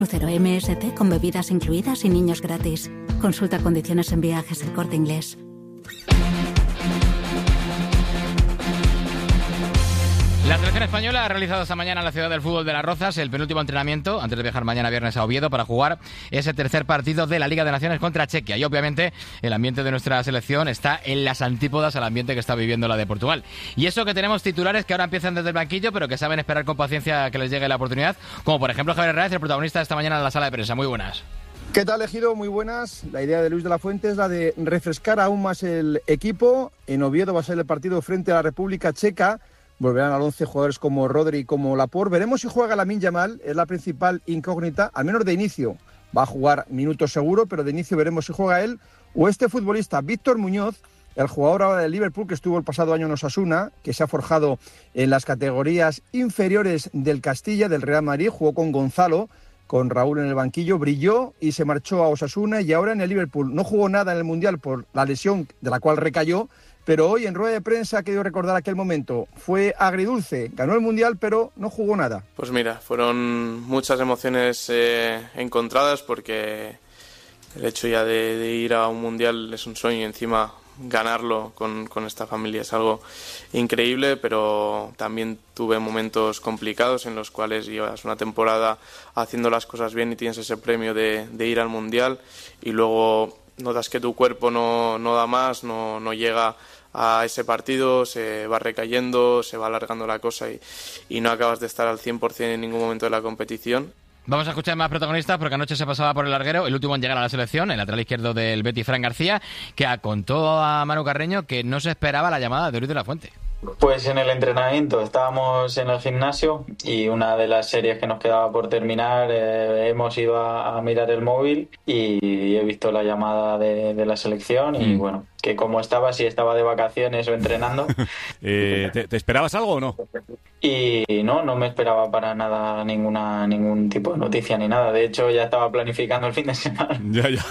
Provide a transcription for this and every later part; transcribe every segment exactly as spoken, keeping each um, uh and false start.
Crucero M S C con bebidas incluidas y niños gratis. Consulta condiciones en Viajes El Corte Inglés. La selección española ha realizado esta mañana en la ciudad del fútbol de Las Rozas el penúltimo entrenamiento antes de viajar mañana viernes a Oviedo para jugar ese tercer partido de la Liga de Naciones contra Chequia. Y obviamente el ambiente de nuestra selección está en las antípodas al ambiente que está viviendo la de Portugal. Y eso que tenemos titulares que ahora empiezan desde el banquillo, pero que saben esperar con paciencia que les llegue la oportunidad, como por ejemplo Javier Hernández, el protagonista de esta mañana en la sala de prensa. Muy buenas. ¿Qué tal, Ejido? Muy buenas. La idea de Luis de la Fuente es la de refrescar aún más el equipo. En Oviedo va a ser el partido frente a la República Checa. Volverán al once jugadores como Rodri y como Laporte. Veremos si juega Lamine Yamal, es la principal incógnita, al menos de inicio. Va a jugar minutos seguro, pero de inicio veremos si juega él o este futbolista, Víctor Muñoz, el jugador ahora del Liverpool que estuvo el pasado año en Osasuna, que se ha forjado en las categorías inferiores del Castilla, del Real Madrid, jugó con Gonzalo, con Raúl en el banquillo, brilló y se marchó a Osasuna y ahora en el Liverpool. No jugó nada en el Mundial por la lesión de la cual recayó, pero hoy en rueda de prensa ha querido recordar aquel momento. Fue agridulce, ganó el Mundial, pero no jugó nada. Pues mira, fueron muchas emociones eh, encontradas porque el hecho ya de, de ir a un Mundial es un sueño y encima ganarlo con, con esta familia es algo increíble, pero también tuve momentos complicados en los cuales llevas una temporada haciendo las cosas bien y tienes ese premio de, de ir al Mundial y luego notas que tu cuerpo no, no da más, no, no llega a ese partido, se va recayendo, se va alargando la cosa y, y no acabas de estar al cien por ciento en ningún momento de la competición. Vamos a escuchar más protagonistas porque anoche se pasaba por el larguero, el último en llegar a la selección, el lateral izquierdo del Betis, Fran García, que contó a Manu Carreño que no se esperaba la llamada de Luis de la Fuente. Pues en el entrenamiento estábamos en el gimnasio y una de las series que nos quedaba por terminar eh, hemos ido a, a mirar el móvil y he visto la llamada de, de la selección y mm. bueno, que como estaba, si estaba de vacaciones o entrenando. eh, ¿te, ¿Te esperabas algo o no? Y no, no me esperaba para nada ninguna ningún tipo de noticia ni nada. De hecho, ya estaba planificando el fin de semana. Ya, ya.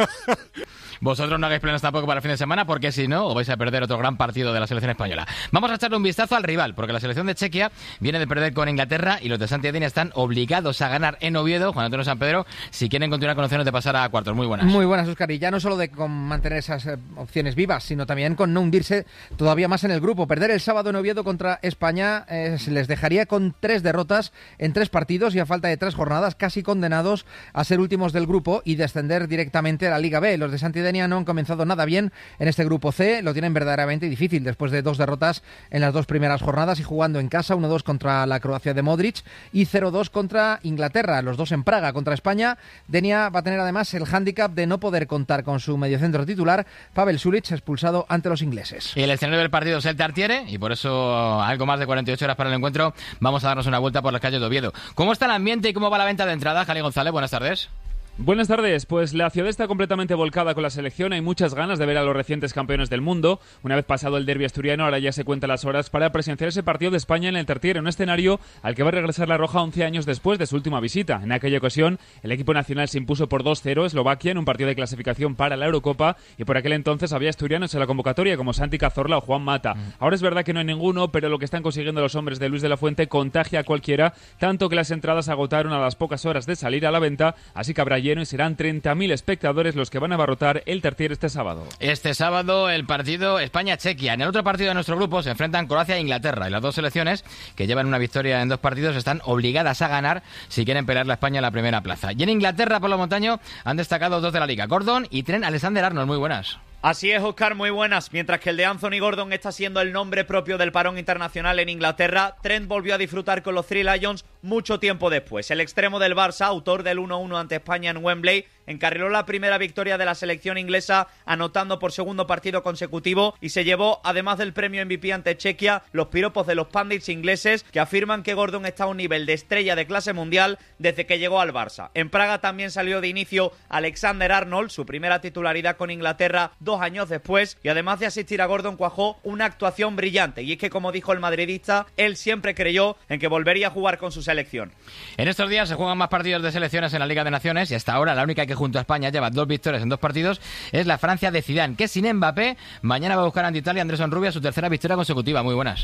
Vosotros no hagáis planes tampoco para el fin de semana porque si no os vais a perder otro gran partido de la selección española. Vamos a echarle un vistazo al rival porque la selección de Chequia viene de perder con Inglaterra y los de Santi Edina están obligados a ganar en Oviedo, Juan Antonio San Pedro, si quieren continuar con opciones de pasar a cuartos. Muy buenas. Muy buenas, Óscar. Y ya no solo de con mantener esas eh, opciones vivas, sino también con no hundirse todavía más en el grupo. Perder el sábado en Oviedo contra España eh, les dejaría con tres derrotas en tres partidos y a falta de tres jornadas casi condenados a ser últimos del grupo y descender directamente a la Liga B. Los de Santi Edina no han comenzado nada bien en este grupo C, lo tienen verdaderamente difícil después de dos derrotas en las dos primeras jornadas y jugando en casa, uno dos contra la Croacia de Modric y cero dos contra Inglaterra, los dos en Praga. Contra España, Denia va a tener además el hándicap de no poder contar con su mediocentro titular, Pavel Sulic, expulsado ante los ingleses. Y el escenario del partido es el Tartiere y por eso algo más de cuarenta y ocho horas para el encuentro vamos a darnos una vuelta por las calles de Oviedo. ¿Cómo está el ambiente y cómo va la venta de entradas? Jali González, buenas tardes. Buenas tardes, pues la ciudad está completamente volcada con la selección, hay muchas ganas de ver a los recientes campeones del mundo. Una vez pasado el derbi asturiano, ahora ya se cuentan las horas para presenciar ese partido de España en el Tartiere, un escenario al que va a regresar la Roja once años después de su última visita. En aquella ocasión, el equipo nacional se impuso por dos cero a Eslovaquia en un partido de clasificación para la Eurocopa y por aquel entonces había asturianos en la convocatoria como Santi Cazorla o Juan Mata. Mm. Ahora es verdad que no hay ninguno, pero lo que están consiguiendo los hombres de Luis de la Fuente contagia a cualquiera, tanto que las entradas agotaron a las pocas horas de salir a la venta, así que habrá lleno y serán treinta mil espectadores los que van a abarrotar el Tartiere este sábado. Este sábado el partido España-Chequia. En el otro partido de nuestro grupo se enfrentan Croacia e Inglaterra y las dos selecciones que llevan una victoria en dos partidos están obligadas a ganar si quieren pelear la España en la primera plaza. Y en Inglaterra, por lo montaño, han destacado dos de la Liga, Gordon y Trent Alexander-Arnold. Muy buenas. Así es, Óscar, muy buenas. Mientras que el de Anthony Gordon está siendo el nombre propio del parón internacional en Inglaterra, Trent volvió a disfrutar con los Three Lions mucho tiempo después. El extremo del Barça, autor del uno uno ante España en Wembley, encarriló la primera victoria de la selección inglesa anotando por segundo partido consecutivo y se llevó, además del premio M V P ante Chequia, los piropos de los pundits ingleses que afirman que Gordon está a un nivel de estrella de clase mundial desde que llegó al Barça. En Praga también salió de inicio Alexander-Arnold, su primera titularidad con Inglaterra dos años después, y además de asistir a Gordon cuajó una actuación brillante, y es que, como dijo el madridista, él siempre creyó en que volvería a jugar con su selección. En estos días se juegan más partidos de selecciones en la Liga de Naciones y hasta ahora la única que junto a España lleva dos victorias en dos partidos es la Francia de Zidane, que sin Mbappé mañana va a buscar ante Italia Andrés Onrubia su tercera victoria consecutiva. Muy buenas.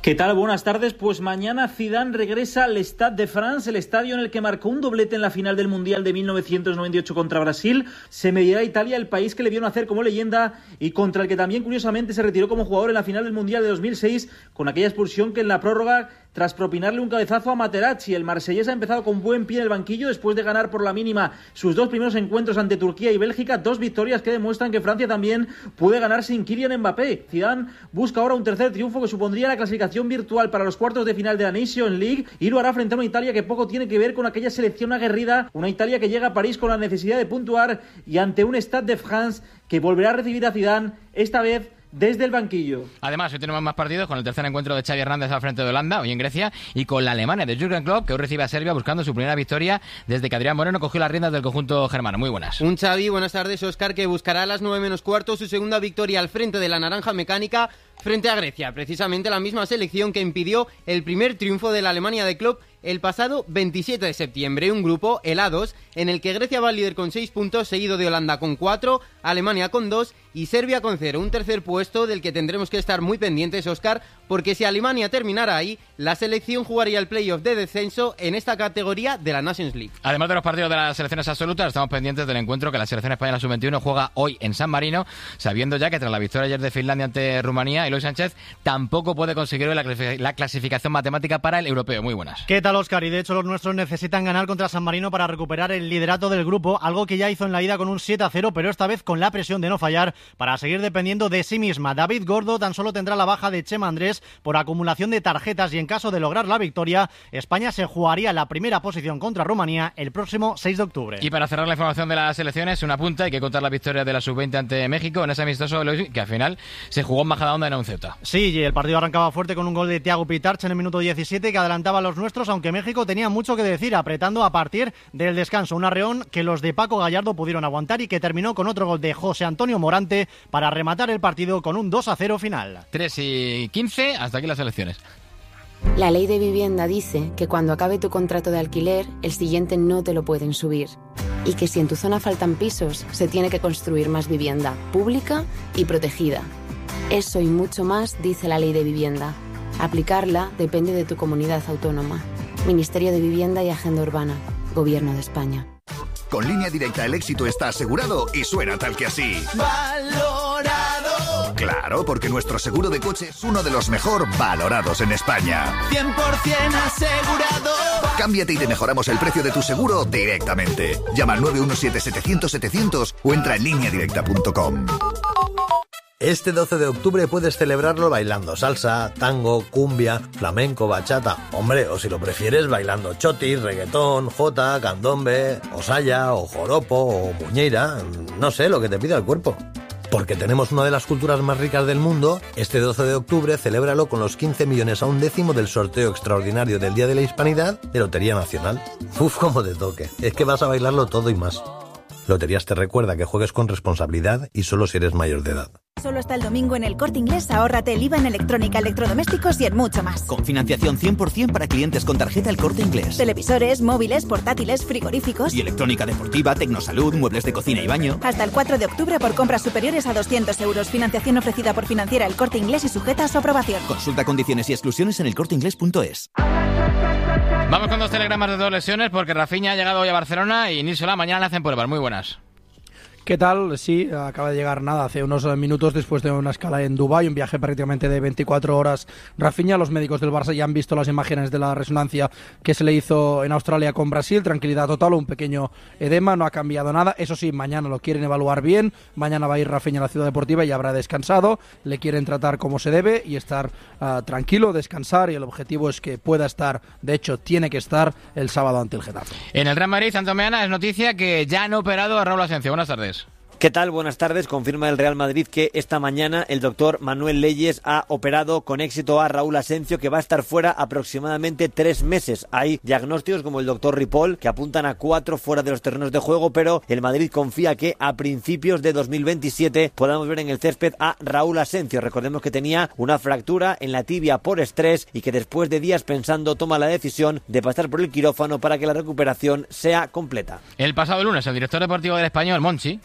¿Qué tal? Buenas tardes. Pues mañana Zidane regresa al Stade de France, el estadio en el que marcó un doblete en la final del Mundial de mil novecientos noventa y ocho contra Brasil. Se medirá a Italia, el país que le vio nacer como leyenda y contra el que también curiosamente se retiró como jugador en la final del Mundial de dos mil seis con aquella expulsión que en la prórroga, tras propinarle un cabezazo a Materazzi. El marsellés ha empezado con buen pie en el banquillo después de ganar por la mínima sus dos primeros encuentros ante Turquía y Bélgica, dos victorias que demuestran que Francia también puede ganar sin Kylian Mbappé. Zidane busca ahora un tercer triunfo que supondría la clasificación virtual para los cuartos de final de la Nation League y lo hará frente a una Italia que poco tiene que ver con aquella selección aguerrida, una Italia que llega a París con la necesidad de puntuar y ante un Stade de France que volverá a recibir a Zidane, esta vez desde el banquillo. Además, hoy tenemos más partidos con el tercer encuentro de Xavi Hernández al frente de Holanda, hoy en Grecia, y con la Alemania de Jürgen Klopp, que hoy recibe a Serbia buscando su primera victoria desde que Adrián Moreno cogió las riendas del conjunto germano. Muy buenas. Un Xavi, buenas tardes, Óscar, que buscará a las nueve menos cuarto su segunda victoria al frente de la Naranja Mecánica frente a Grecia, precisamente la misma selección que impidió el primer triunfo de la Alemania de Klopp el pasado veintisiete de septiembre, un grupo, el A dos, en el que Grecia va líder con seis puntos, seguido de Holanda con cuatro, Alemania con dos y Serbia con cero, un tercer puesto del que tendremos que estar muy pendientes, Óscar, porque si Alemania terminara ahí, la selección jugaría el playoff de descenso en esta categoría de la Nations League. Además de los partidos de las selecciones absolutas, estamos pendientes del encuentro que la selección española sub veintiuno juega hoy en San Marino, sabiendo ya que tras la victoria ayer de Finlandia ante Rumanía, Eloy Sánchez tampoco puede conseguir la, clasific- la clasificación matemática para el europeo. Muy buenas. ¿Qué tal, Óscar? Y de hecho los nuestros necesitan ganar contra San Marino para recuperar el liderato del grupo, algo que ya hizo en la ida con un siete a cero, pero esta vez con la presión de no fallar para seguir dependiendo de sí misma. David Gordo tan solo tendrá la baja de Chema Andrés por acumulación de tarjetas y en caso de lograr la victoria, España se jugaría la primera posición contra Rumanía el próximo seis de octubre. Y para cerrar la información de las selecciones, una punta, hay que contar la victoria de la sub veinte ante México en ese amistoso que al final se jugó en Majadahonda en un Ceuta. Sí, y el partido arrancaba fuerte con un gol de Thiago Pitarch en el minuto diecisiete que adelantaba a los nuestros, aunque México tenía mucho que decir, apretando a partir del descanso. Un arreón que los de Paco Gallardo pudieron aguantar y que terminó con otro gol de José Antonio Morante para rematar el partido con un dos a cero final. tres y quince, hasta aquí las elecciones. La ley de vivienda dice que cuando acabe tu contrato de alquiler, el siguiente no te lo pueden subir. Y que si en tu zona faltan pisos, se tiene que construir más vivienda, pública y protegida. Eso y mucho más dice la ley de vivienda. Aplicarla depende de tu comunidad autónoma. Ministerio de Vivienda y Agenda Urbana. Gobierno de España. Con Línea Directa el éxito está asegurado y suena tal que así. ¡Valorado! Claro, porque nuestro seguro de coche es uno de los mejor valorados en España. cien por ciento asegurado. Cámbiate y te mejoramos el precio de tu seguro directamente. Llama al nueve uno siete setecientos setecientos o entra en línea directa punto com. Este doce de octubre puedes celebrarlo bailando salsa, tango, cumbia, flamenco, bachata. Hombre, o si lo prefieres, bailando chotis, reggaetón, jota, candombe, o saya, o joropo, o muñeira. No sé, lo que te pida el cuerpo. Porque tenemos una de las culturas más ricas del mundo, este doce de octubre celébralo con los quince millones a un décimo del sorteo extraordinario del Día de la Hispanidad de Lotería Nacional. Uf, como te toque. Es que vas a bailarlo todo y más. Loterías te recuerda que juegues con responsabilidad y solo si eres mayor de edad. Solo hasta el domingo en el Corte Inglés, ahórrate el I V A en electrónica, electrodomésticos y en mucho más. Con financiación cien por ciento para clientes con tarjeta El Corte Inglés. Televisores, móviles, portátiles, frigoríficos. Y electrónica deportiva, tecnosalud, muebles de cocina y baño. Hasta el cuatro de octubre por compras superiores a doscientos euros. Financiación ofrecida por Financiera El Corte Inglés y sujeta a su aprobación. Consulta condiciones y exclusiones en el corte inglés punto es. Vamos con dos telegramas de dos lesiones porque Rafinha ha llegado hoy a Barcelona y Nil Solá mañana le hacen pruebas. Muy buenas. ¿Qué tal? Sí, acaba de llegar nada, hace unos minutos después de una escala en Dubái, un viaje prácticamente de veinticuatro horas. Rafinha, los médicos del Barça ya han visto las imágenes de la resonancia que se le hizo en Australia con Brasil, tranquilidad total, un pequeño edema, no ha cambiado nada. Eso sí, mañana lo quieren evaluar bien, mañana va a ir Rafinha a la Ciudad Deportiva y habrá descansado, le quieren tratar como se debe y estar uh, tranquilo, descansar, y el objetivo es que pueda estar, de hecho tiene que estar el sábado ante el Getafe. En el Real Madrid, Santo Meana, es noticia que ya han operado a Raúl Asensio. Buenas tardes. ¿Qué tal? Buenas tardes. Confirma el Real Madrid que esta mañana el doctor Manuel Leyes ha operado con éxito a Raúl Asensio, que va a estar fuera aproximadamente tres meses. Hay diagnósticos como el doctor Ripoll que apuntan a cuatro fuera de los terrenos de juego, pero el Madrid confía que a principios de dos mil veintisiete podamos ver en el césped a Raúl Asensio. Recordemos que tenía una fractura en la tibia por estrés y que después de días pensando toma la decisión de pasar por el quirófano para que la recuperación sea completa. El pasado lunes el director deportivo del Español, Monchi, pedía disculpas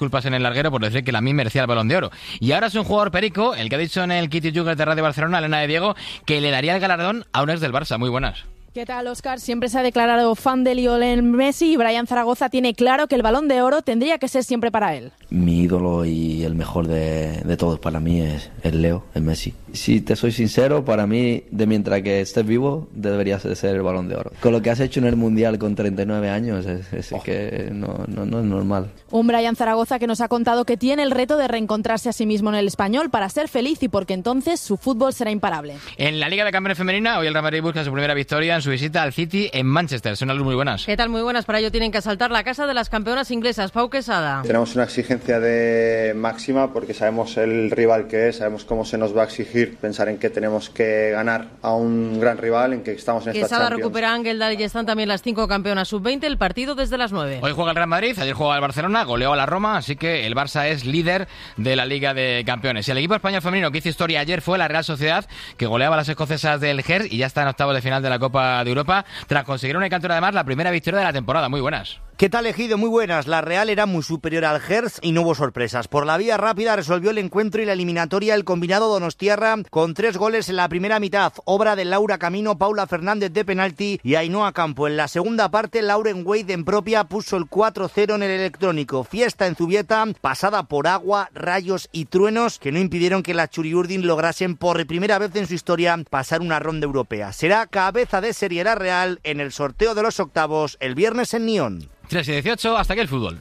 disculpas en el larguero por decir que la mí merecía el Balón de Oro. Y ahora es un jugador perico, el que ha dicho en el Kitty Jugger de Radio Barcelona, Elena de Diego, que le daría el galardón a un ex del Barça. Muy buenas. ¿Qué tal, Óscar? Siempre se ha declarado fan de Lionel Messi y Brian Zaragoza tiene claro que el Balón de Oro tendría que ser siempre para él. Mi ídolo y el mejor de, de todos para mí es el Leo, el Messi. Si te soy sincero, para mí, de mientras que estés vivo, deberías de ser el Balón de Oro. Con lo que has hecho en el Mundial con treinta y nueve años, es, es oh. que no, no, no es normal. Un Brian Zaragoza que nos ha contado que tiene el reto de reencontrarse a sí mismo en el Español para ser feliz y porque entonces su fútbol será imparable. En la Liga de Campeones Femenina, hoy el Real Madrid busca su primera victoria en su visita al City en Manchester. Son algo muy buenas. ¿Qué tal? Muy buenas. Para ello tienen que asaltar la casa de las campeonas inglesas. Pau Quesada. Tenemos una exigencia de máxima porque sabemos el rival que es, sabemos cómo se nos va a exigir, pensar en que tenemos que ganar a un gran rival, en que estamos en esta Quesada Champions. recupera Ángel Dal y están también las cinco campeonas sub veinte, el partido desde las nueve. Hoy juega el Real Madrid, ayer juega el Barcelona, goleó a la Roma, así que el Barça es líder de la Liga de Campeones. Y el equipo español femenino que hizo historia ayer fue la Real Sociedad, que goleaba a las escocesas del Gers y ya está en octavos de final de la Copa de Europa, tras conseguir una cantora además la primera victoria de la temporada. Muy buenas. ¿Qué tal, Ejido? Muy buenas. La Real era muy superior al Gers y no hubo sorpresas. Por la vía rápida resolvió el encuentro y la eliminatoria el combinado donostiarra con tres goles en la primera mitad, obra de Laura Camino, Paula Fernández de penalti y Ainhoa Campo. En la segunda parte, Lauren Wade en propia puso el cuatro cero en el electrónico. Fiesta en Zubieta, pasada por agua, rayos y truenos que no impidieron que las Churiurdin lograsen por primera vez en su historia pasar una ronda europea. Será cabeza de serie la Real en el sorteo de los octavos el viernes en Nyon. tres y dieciocho, hasta aquí el fútbol.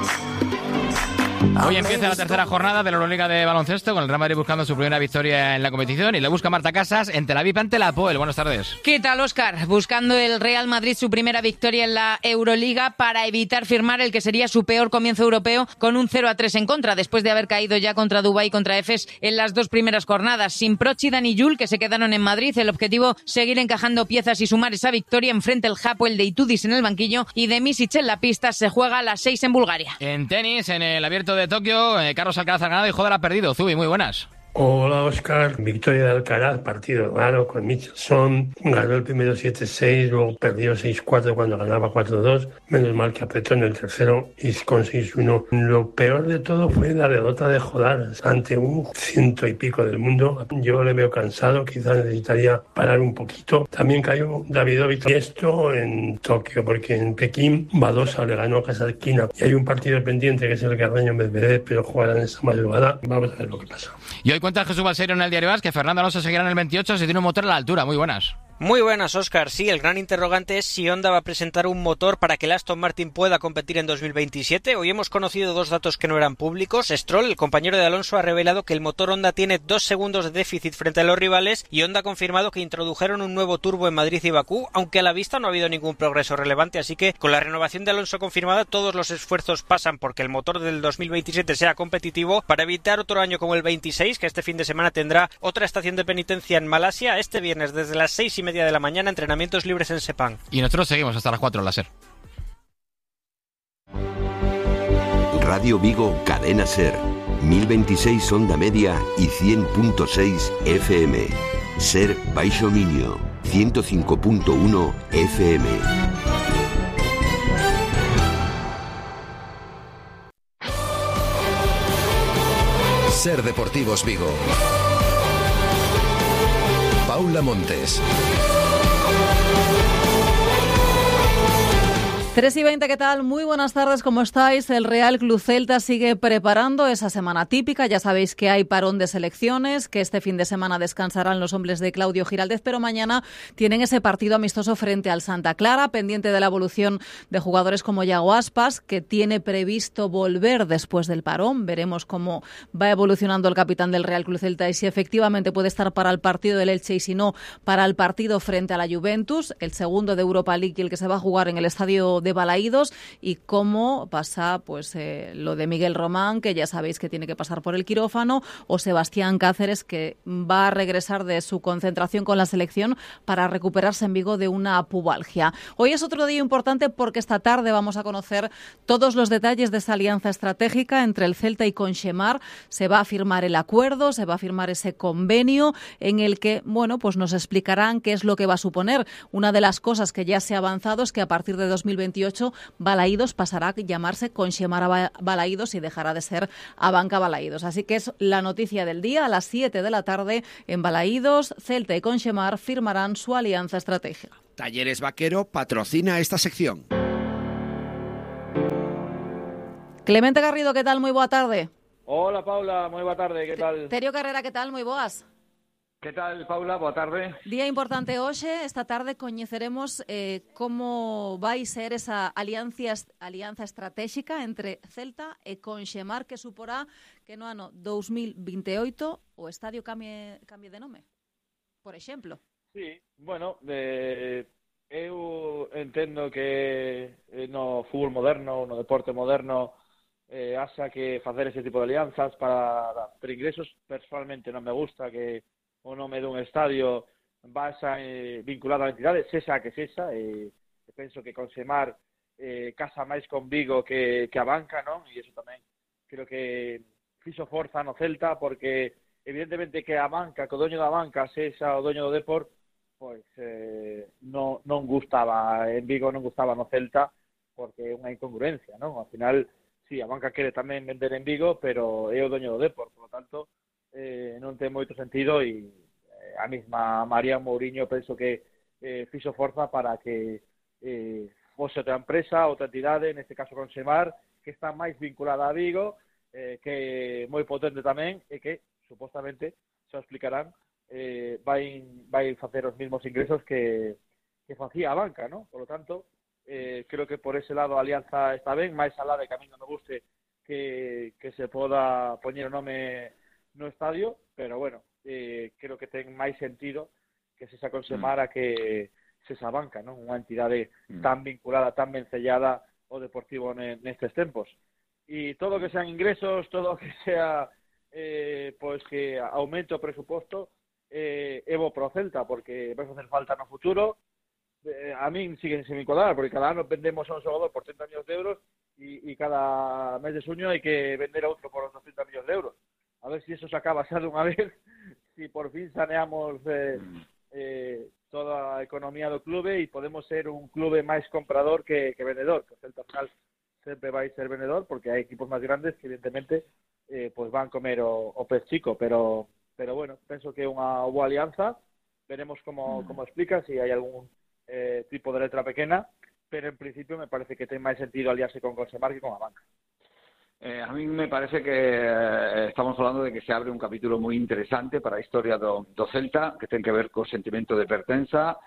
Hoy empieza la tercera jornada de la Euroliga de baloncesto con el Real Madrid buscando su primera victoria en la competición y le busca Marta Casas en Tel Aviv ante la Apoel. Buenas tardes. ¿Qué tal, Óscar? Buscando el Real Madrid su primera victoria en la Euroliga para evitar firmar el que sería su peor comienzo europeo con un cero a tres en contra después de haber caído ya contra Dubái y contra Efes en las dos primeras jornadas. Sin Proch y Dani Jul, que se quedaron en Madrid, el objetivo seguir encajando piezas y sumar esa victoria. Enfrente el Hapoel de Itudis en el banquillo y de Misic en la pista. Se juega a las seis en Bulgaria. En tenis, en el Abierto de Tokio, eh, Carlos Alcaraz ha ganado y Joder ha perdido. Zubi, muy buenas. Hola, Óscar. Victoria de Alcaraz, partido raro con Michelson. Ganó el primero siete seis, luego perdió seis cuatro cuando ganaba cuatro dos. Menos mal que apretó en el tercero y con seis uno. Lo peor de todo fue la derrota de Jodar ante un ciento y pico del mundo. Yo le veo cansado, quizás necesitaría parar un poquito. También cayó Davidovich. Y esto en Tokio, porque en Pekín Badosa le ganó a Kasatkina. Y hay un partido pendiente que es el Carreño-Medvedev, pero jugarán esta madrugada. Vamos a ver lo que pasa. Y hoy cuenta Jesús Balseiro en el Diario As que Fernando Alonso seguirá en el veintiocho si tiene un motor a la altura. Muy buenas. Muy buenas, Óscar. Sí, el gran interrogante es si Honda va a presentar un motor para que el Aston Martin pueda competir en dos mil veintisiete. Hoy hemos conocido dos datos que no eran públicos. Stroll, el compañero de Alonso, ha revelado que el motor Honda tiene dos segundos de déficit frente a los rivales y Honda ha confirmado que introdujeron un nuevo turbo en Madrid y Bakú, aunque a la vista no ha habido ningún progreso relevante, así que con la renovación de Alonso confirmada todos los esfuerzos pasan porque el motor del dos mil veintisiete sea competitivo para evitar otro año como el veintiséis, que este fin de semana tendrá otra estación de penitencia en Malasia. Este viernes desde las seis y media de la mañana entrenamientos libres en Sepang. Y nosotros seguimos hasta las cuatro en la SER. Radio Vigo, Cadena SER, mil veintiséis onda media y cien punto seis F M. SER Baixo Minio, ciento cinco punto uno F M. SER Deportivos Vigo. Paula Montes. tres y veinte, ¿qué tal? Muy buenas tardes, ¿cómo estáis? El Real Club Celta sigue preparando esa semana típica. Ya sabéis que hay parón de selecciones, que este fin de semana descansarán los hombres de Claudio Giraldez, pero mañana tienen ese partido amistoso frente al Santa Clara, pendiente de la evolución de jugadores como Yago Aspas, que tiene previsto volver después del parón. Veremos cómo va evolucionando el capitán del Real Club Celta y si efectivamente puede estar para el partido del Elche y si no, para el partido frente a la Juventus, el segundo de Europa League y el que se va a jugar en el estadio de Balaídos, y cómo pasa pues eh, lo de Miguel Román, que ya sabéis que tiene que pasar por el quirófano, o Sebastián Cáceres, que va a regresar de su concentración con la selección para recuperarse en Vigo de una pubalgia. Hoy es otro día importante porque esta tarde vamos a conocer todos los detalles de esa alianza estratégica entre el Celta y Conxemar. Se va a firmar el acuerdo, se va a firmar ese convenio en el que, bueno, pues nos explicarán qué es lo que va a suponer. Una de las cosas que ya se ha avanzado es que a partir de dos mil veintiuno veintiocho, Balaídos pasará a llamarse Conxemar Balaídos y dejará de ser Abanca Balaídos. Así que es la noticia del día. A las siete de la tarde en Balaídos, Celta y Conxemar firmarán su alianza estratégica. Talleres Vaquero patrocina esta sección. Clemente Garrido, ¿qué tal? Muy boa tarde. Hola, Paula, moi boa tarde, que tal? Terio Carrera, ¿qué tal? Moi boas. Que tal, Paula? Boa tarde. Día importante hoxe. Esta tarde coñeceremos eh, como vai ser esa alianza, alianza estratégica entre Celta e Conxemar, que suporá que no ano dos mil veintioito o estadio cambie, cambie de nome, por exemplo. Sí, bueno, de, eu entendo que no fútbol moderno, no deporte moderno, eh, haxa que facer ese tipo de alianzas para ter ingresos. Personalmente non me gusta que o nome dun estadio basa eh, vinculado á entidade, sexa que sexa, e eh, penso que Conxemar eh, casa máis con Vigo que, que a banca, non? E iso tamén creo que fixo forza no Celta, porque evidentemente que a banca, que o doño da banca sexa o doño do Depor, pois eh, non, non gustaba, en Vigo non gustaba no Celta, porque é unha incongruencia, non? Ao final, sí, a banca quere tamén vender en Vigo, pero é o doño do Depor, por lo tanto, eh, non ten moito sentido, e eh, a mesma María Mourinho penso que eh, fixo forza para que eh, fose outra empresa, outra entidade, neste caso Conxemar, que está máis vinculada a Vigo, eh, que é moi potente tamén, e que, supostamente, xa explicarán, eh, vai, vai facer os mesmos ingresos que, que facía a banca, ¿no? Por lo tanto, eh, creo que por ese lado a alianza está ben, máis alá de que a mí non me guste que, que se poda poñer o nome no estadio, pero bueno, eh, creo que ten máis sentido que se xa Conxemar a que se xa banca, non? Unha entidade tan vinculada, tan vencellada ao deportivo nestes tempos. E todo que sean ingresos, todo que sea eh, pois que aumente o presuposto, eh, é bo pro Celta, porque vai facer falta no futuro. Eh, a min sigue sin vincular, porque cada ano vendemos a un xogador por trinta millóns de euros e, e cada mes de suño hai que vender a outro por outros trinta millóns de euros. A ver si eso se acaba xa dunha vez, si por fin saneamos eh, eh, toda a economía do clube e podemos ser un clube máis comprador que, que vendedor, que o Celta final sempre vai ser vendedor, porque hai equipos máis grandes que evidentemente eh, pues van comer o, o pez chico, pero pero bueno, penso que é unha boa alianza. Veremos como, como explica, si hai algún eh, tipo de letra pequena, pero en principio me parece que ten máis sentido aliarse con Conxemar que con a banca. Eh, a mí me parece que eh, estamos hablando de que se abre un capítulo moi interesante para a historia do, do Celta, que ten que ver co sentimento de pertenza,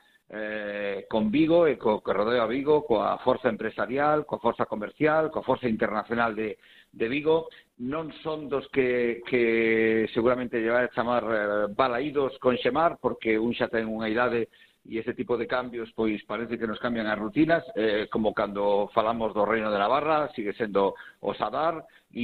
eh, con Vigo e co que rodea a Vigo, coa forza empresarial, coa forza comercial, coa forza internacional de, de Vigo. Non son dos que, que seguramente lle vai a chamar eh, Balaídos Conxemar, porque un xa ten unha idade e ese tipo de cambios pois parece que nos cambian as rutinas, eh, como cando falamos do Reino de Navarra, sigue sendo o Sadar,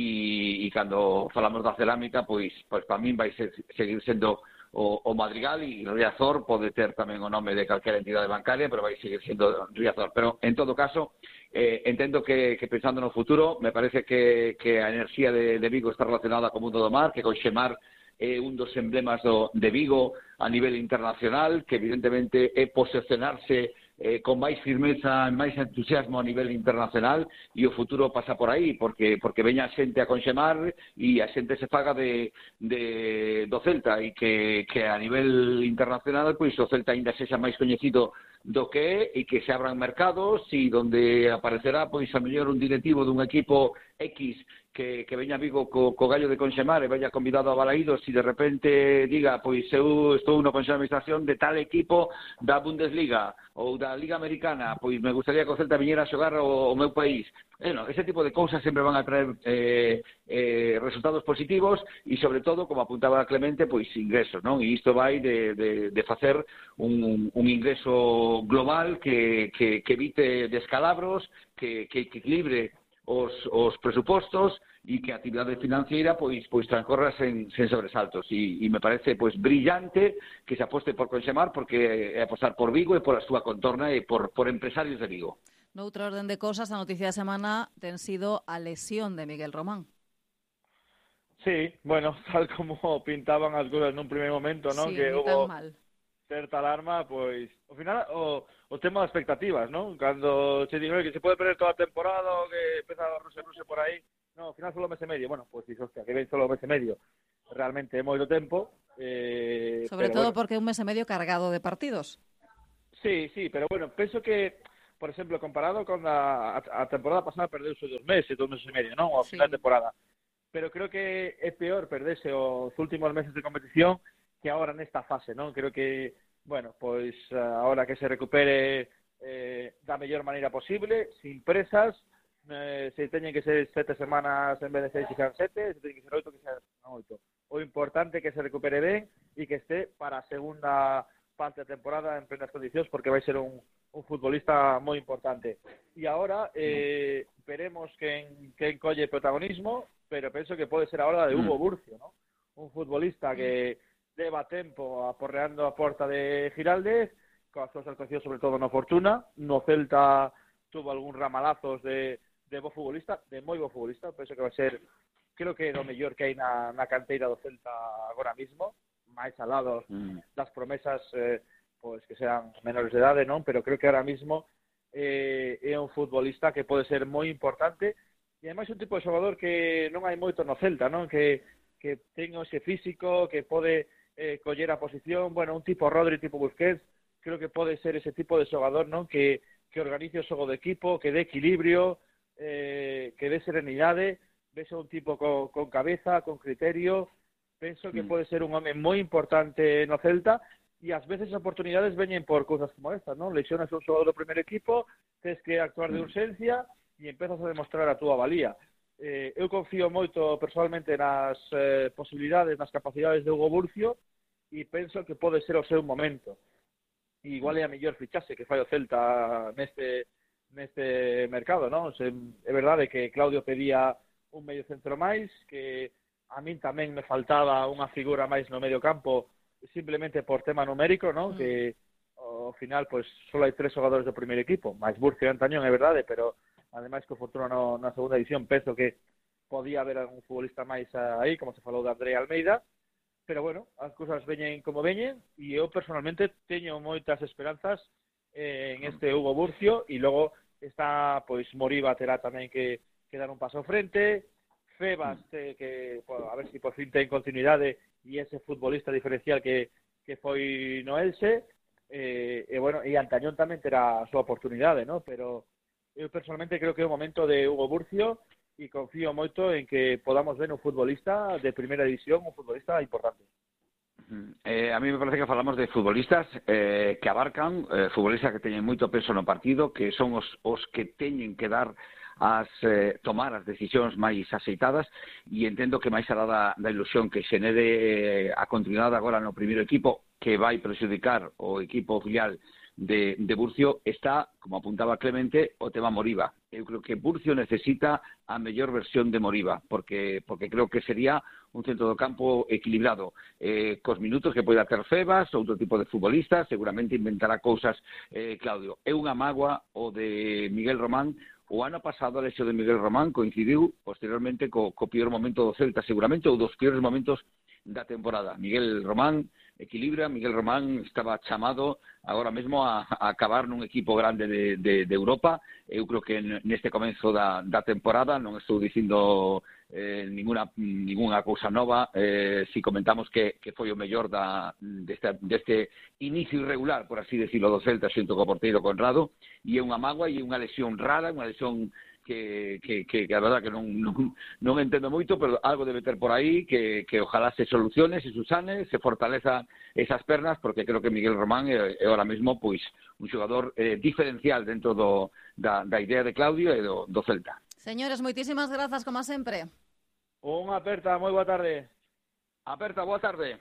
e, e cando falamos da cerámica, pois, pois para min vai ser, seguir sendo o, o Madrigal, e Riazor pode ter tamén o nome de calquera entidade bancaria, pero vai seguir sendo Riazor. Pero, en todo caso, eh, entendo que, que pensando no futuro, me parece que, que a enerxía de, de Vigo está relacionada co mundo do mar, que Conxemar é un dos emblemas do, de Vigo a nivel internacional, que evidentemente é posicionarse eh, con máis firmeza, máis entusiasmo a nivel internacional, e o futuro pasa por aí, porque porque veña a xente a Conxemar e a xente se paga de, de do Celta, e que, que a nivel internacional pois o Celta ainda sexa máis coñecido do que é, e que se abran mercados, e donde aparecerá pois a mellor un directivo dun equipo X que, que veña a Vigo co, co gallo de Conxemar e vaya convidado a Balaídos, e de repente diga, pois eu estou no Consello de Administración de tal equipo da Bundesliga ou da Liga Americana, pois me gustaría que o Celta viñera a xogar o, o meu país. Bueno, ese tipo de cousas sempre van a traer eh, eh, resultados positivos, e sobre todo, como apuntaba Clemente, pois ingresos, non? E isto vai de, de, de facer un, un ingreso global que, que, que evite descalabros, que, que, que equilibre os, os presupostos, e que a actividade financiera pois pois transcorra sen, sen sobresaltos, e, e me parece pois brillante que se aposte por Conxemar, porque é apostar por Vigo e por a súa contorna e por, por empresarios de Vigo. Noutro orden de cosas, a noticia da semana ten sido a lesión de Miguel Román. Sí, bueno, tal como pintaban as cousas nun primeiro momento, ¿no? Sí, Que ni hubo tan mal. certa alarma, pois, ao final, o, o tema das expectativas, non? Cando se digo que se pode perder toda a temporada ou que empeza a ruse-ruse por aí, non, ao final solo mes e medio. Bueno, pois, pues, hostia, que ven solo mes e medio. Realmente é moito tempo. Eh, Sobre pero, todo bueno, porque é un mes e medio cargado de partidos. Sí, sí, pero bueno, penso que, por exemplo, comparado con a, a temporada pasada, perdeuse dos meses, dos meses e medio, non? Ao final sí. de temporada. Pero creo que é peor perderse os últimos meses de competición que ahora nesta fase, non? Creo que, bueno, pois ahora que se recupere eh, da mellor maneira posible, sin presas, eh, se teñen que ser sete semanas en vez de seis que sean sete, se teñen que ser oito que sean oito. O importante é que se recupere ben e que esté para a segunda parte da temporada en plenas condicións, porque vai ser un, un futbolista moi importante. E agora eh, veremos quen, quen colle protagonismo, pero penso que pode ser a hora de Hugo Burcio, ¿no? Un futbolista que leva tempo aporreando a porta de Giraldez, coas súas actuacións sobre todo no Fortuna. No Celta tuvo algún ramalazos de, de bo futbolista, de moi bo futbolista. Penso que vai ser, creo que é do mellor que hai na, na canteira do Celta agora mismo, máis al lado mm. das promesas eh, pois que sean menores de idade, non? Pero creo que ahora mismo eh, é un futbolista que pode ser moi importante e ademais un tipo de xogador que non hai moito no Celta, non? Que, que ten ese físico, que pode eh, coller a posición, bueno, un tipo Rodri, tipo Busquets, creo que pode ser ese tipo de xogador, non? Que, que organice o xogo de equipo, que dé equilibrio, eh, que dé serenidade, vese un tipo con, con cabeza, con criterio. Penso que pode ser un home moi importante no Celta e ás veces as oportunidades veñen por cousas como estas, non? Lesionas un xogador do primeiro equipo, tens que actuar de urxencia e empezas a demostrar a túa valía. Eh, eu confío moito personalmente nas eh, posibilidades, nas capacidades de Hugo Burcio e penso que pode ser o seu momento. E igual é a mellor fichaxe que fai o Celta neste neste mercado, non? Se, é verdade que Claudio pedía un medio centro máis, que a min tamén me faltaba unha figura máis no medio campo simplemente por tema numérico, non? Mm. Que ao final, pois, só hai tres xogadores do primeiro equipo, máis Burcio e Antañón, é verdade, pero ademais que o Fortuna no, na segunda edición penso que podía haber algún futbolista máis aí, como se falou de André Almeida, pero bueno, as cousas veñen como veñen e eu personalmente teño moitas esperanzas eh, en este Hugo Burcio e logo está, pois, Moriba terá tamén que, que dar un paso ao frente, Febas, eh, que bueno, a ver se si por fin ten continuidade e ese futbolista diferencial que, que foi no Elxe, eh, e bueno, e Antañón tamén terá a súa oportunidade, ¿no? Pero eu personalmente creo que é o momento de Hugo Burcio e confío moito en que podamos ver un futbolista de primeira división, un futbolista importante. Eh, a mí me parece que falamos de futbolistas eh, que abarcan, eh, futbolistas que teñen moito peso no partido, que son os, os que teñen que dar as eh, tomar as decisións máis aceitadas e entendo que máis alá da, da ilusión que xenere eh, a continuidade agora no primeiro equipo que vai prexudicar o equipo filial de, de Burcio está, como apuntaba Clemente, o tema Moriba. Eu creo que Burcio necesita a mellor versión de Moriba, porque porque creo que sería un centro do campo equilibrado, eh, cos minutos que poida ter Febas, outro tipo de futbolistas, seguramente inventará cousas eh, Claudio. É unha mágoa o de Miguel Román. O ano pasado a lesión de Miguel Román coincidiu posteriormente co, co pior momento do Celta, seguramente, ou dos piores momentos da temporada. Miguel Román equilibra, Miguel Román estaba chamado agora mesmo a, a acabar nun equipo grande de, de, de Europa. Eu creo que neste comenzo da, da temporada non estou dicindo eh, ninguna, ninguna cousa nova, eh, si comentamos que, que foi o mellor da, deste, deste inicio irregular, por así decirlo, do Celta xunto co porteiro Conrado, e é unha mágoa e unha lesión rara, unha lesión que, que, que, que a verdad que non, non, non entendo moito, pero algo debe ter por aí que, que ojalá se solucione, se susane, se fortaleza esas pernas, porque creo que Miguel Román é, é ahora mesmo pois un xogador eh, diferencial dentro do, da, da idea de Claudio e do, do Celta. Señores, moitísimas grazas, como sempre. Unha aperta, moi boa tarde. Aperta, boa tarde.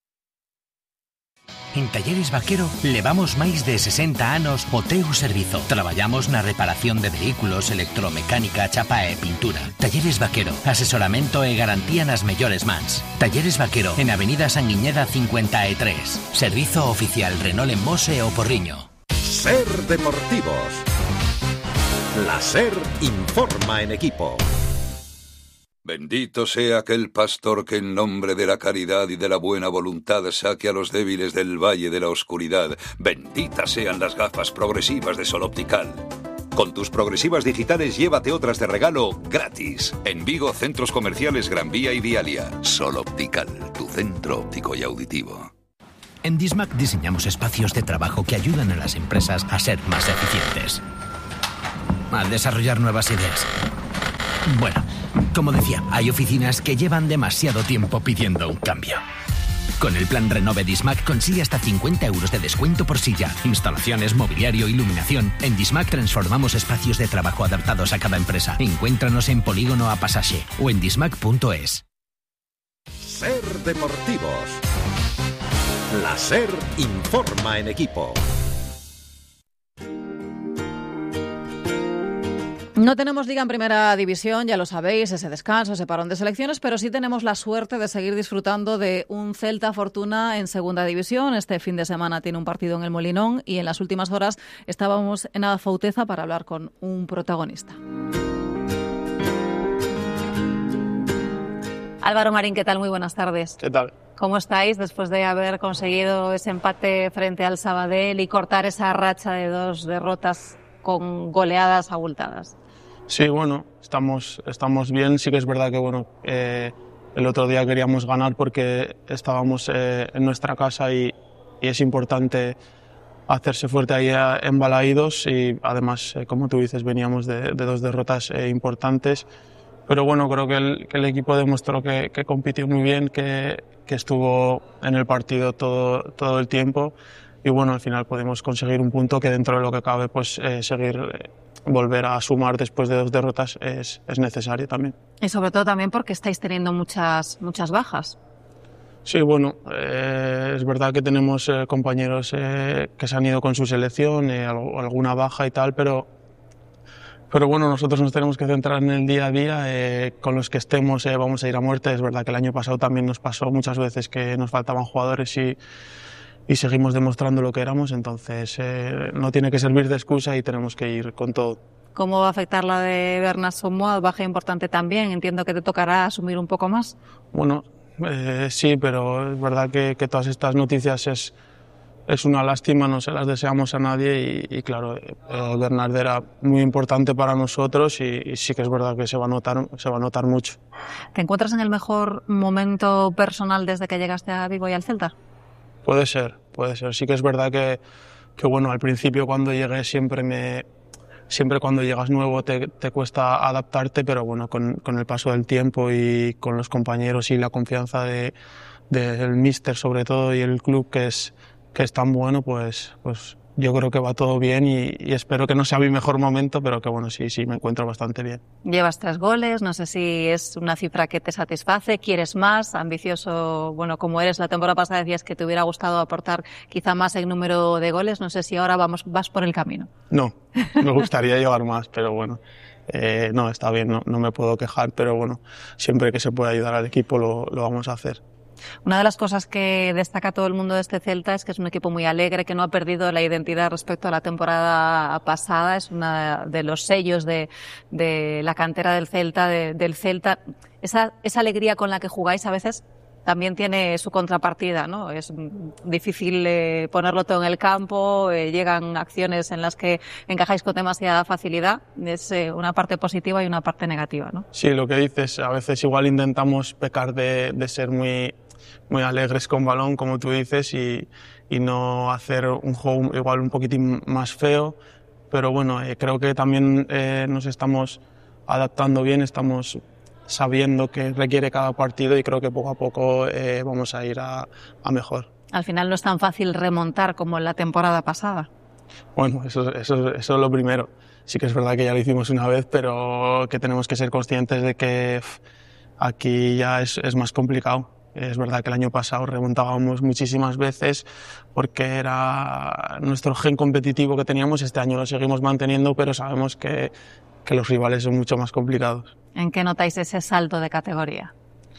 En Talleres Vaquero levamos máis de sesenta anos o teu servizo. Traballamos na reparación de vehículos, electromecánica, chapa e pintura. Talleres Vaquero, asesoramento e garantía nas mellores mans. Talleres Vaquero, en Avenida Sanguiñeda cincuenta e tres. Servizo oficial Renault en Mos e o Porriño. Ser Deportivos. La SER informa en equipo. Bendito sea aquel pastor que en nombre de la caridad y de la buena voluntad saque a los débiles del valle de la oscuridad. Benditas sean las gafas progresivas de Sol Optical. Con tus progresivas digitales llévate otras de regalo gratis. En Vigo, centros comerciales Gran Vía y Vialia. Sol Optical, tu centro óptico y auditivo. En Dismac diseñamos espacios de trabajo que ayudan a las empresas a ser más eficientes, a desarrollar nuevas ideas. Bueno, como decía, hay oficinas que llevan demasiado tiempo pidiendo un cambio. Con el plan Renove Dismac consigue hasta cincuenta euros de descuento por silla, instalaciones, mobiliario, iluminación. En Dismac transformamos espacios de trabajo adaptados a cada empresa. Encuéntranos en Polígono A Pasaje o en dismac punto es. Ser Deportivos. La SER informa en equipo. No tenemos liga en primera división, ya lo sabéis, ese descanso, ese parón de selecciones, pero sí tenemos la suerte de seguir disfrutando de un Celta Fortuna en segunda división. Este fin de semana tiene un partido en el Molinón y en las últimas horas estábamos en Afauteza para hablar con un protagonista. Álvaro Marín, ¿qué tal? Muy buenas tardes. ¿Qué tal? ¿Cómo estáis después de haber conseguido ese empate frente al Sabadell y cortar esa racha de dos derrotas con goleadas abultadas? Sí, bueno, estamos, estamos bien. Sí que es verdad que bueno, eh, el otro día queríamos ganar porque estábamos eh, en nuestra casa y, y es importante hacerse fuerte ahí en Balaídos y además, eh, como tú dices, veníamos de, de dos derrotas eh, importantes. Pero bueno, creo que el, que el equipo demostró que, que compitió muy bien, que, que estuvo en el partido todo, todo el tiempo y bueno, al final pudimos conseguir un punto que dentro de lo que cabe, pues eh, seguir, eh, volver a sumar después de dos derrotas es, es necesario también. Y sobre todo también porque estáis teniendo muchas, muchas bajas. Sí, bueno, eh, es verdad que tenemos eh, compañeros eh, que se han ido con su selección, eh, alguna baja y tal, pero Pero bueno, nosotros nos tenemos que centrar en el día a día, eh, con los que estemos eh, vamos a ir a muerte. Es verdad que el año pasado también nos pasó muchas veces que nos faltaban jugadores y, y seguimos demostrando lo que éramos, entonces eh, no tiene que servir de excusa y tenemos que ir con todo. ¿Cómo va a afectar la de Bernat Somoa? Baja importante también, entiendo que te tocará asumir un poco más. Bueno, eh, sí, pero es verdad que, que todas estas noticias es... Es una lástima, no se las deseamos a nadie y, y claro, eh, Bernat era muy importante para nosotros y, y sí que es verdad que se va a notar, se va a notar mucho. ¿Te encuentras en el mejor momento personal desde que llegaste a Vigo y al Celta? Puede ser, puede ser. Sí que es verdad que, que bueno, al principio cuando llegué siempre me... Siempre cuando llegas nuevo te, te cuesta adaptarte, pero bueno, con, con el paso del tiempo y con los compañeros y la confianza de, de, del míster sobre todo y el club que es... que es tan bueno, pues, pues yo creo que va todo bien y, y espero que no sea mi mejor momento, pero que bueno, sí, sí, me encuentro bastante bien. Llevas tres goles, no sé si es una cifra que te satisface, quieres más, ambicioso, bueno, como eres, la temporada pasada decías que te hubiera gustado aportar quizá más en número de goles, no sé si ahora vamos, vas por el camino. No, me gustaría llevar más, pero bueno, eh, no, está bien, no, no me puedo quejar, pero bueno, siempre que se pueda ayudar al equipo lo, lo vamos a hacer. Una de las cosas que destaca todo el mundo de este Celta es que es un equipo muy alegre, que no ha perdido la identidad respecto a la temporada pasada. Es uno de los sellos de, de la cantera del Celta, de, del Celta. Esa, esa alegría con la que jugáis a veces también tiene su contrapartida, ¿no? Es difícil eh, ponerlo todo en el campo, eh, llegan acciones en las que encajáis con demasiada facilidad. Es eh, una parte positiva y una parte negativa, ¿no? Sí, lo que dices, a veces igual intentamos pecar de, de ser muy... muy alegres con balón, como tú dices, y, y no hacer un juego igual un poquitín más feo, pero bueno, eh, creo que también eh, nos estamos adaptando bien, estamos sabiendo qué requiere cada partido y creo que poco a poco eh, vamos a ir a, a mejor. Al final no es tan fácil remontar como en la temporada pasada. Bueno, eso, eso, eso es lo primero. Sí que es verdad que ya lo hicimos una vez, pero que tenemos que ser conscientes de que pff, aquí ya es, es más complicado. Es verdad que el año pasado remontábamos muchísimas veces porque era nuestro gen competitivo que teníamos. Este año lo seguimos manteniendo, pero sabemos que, que los rivales son mucho más complicados. ¿En qué notáis ese salto de categoría?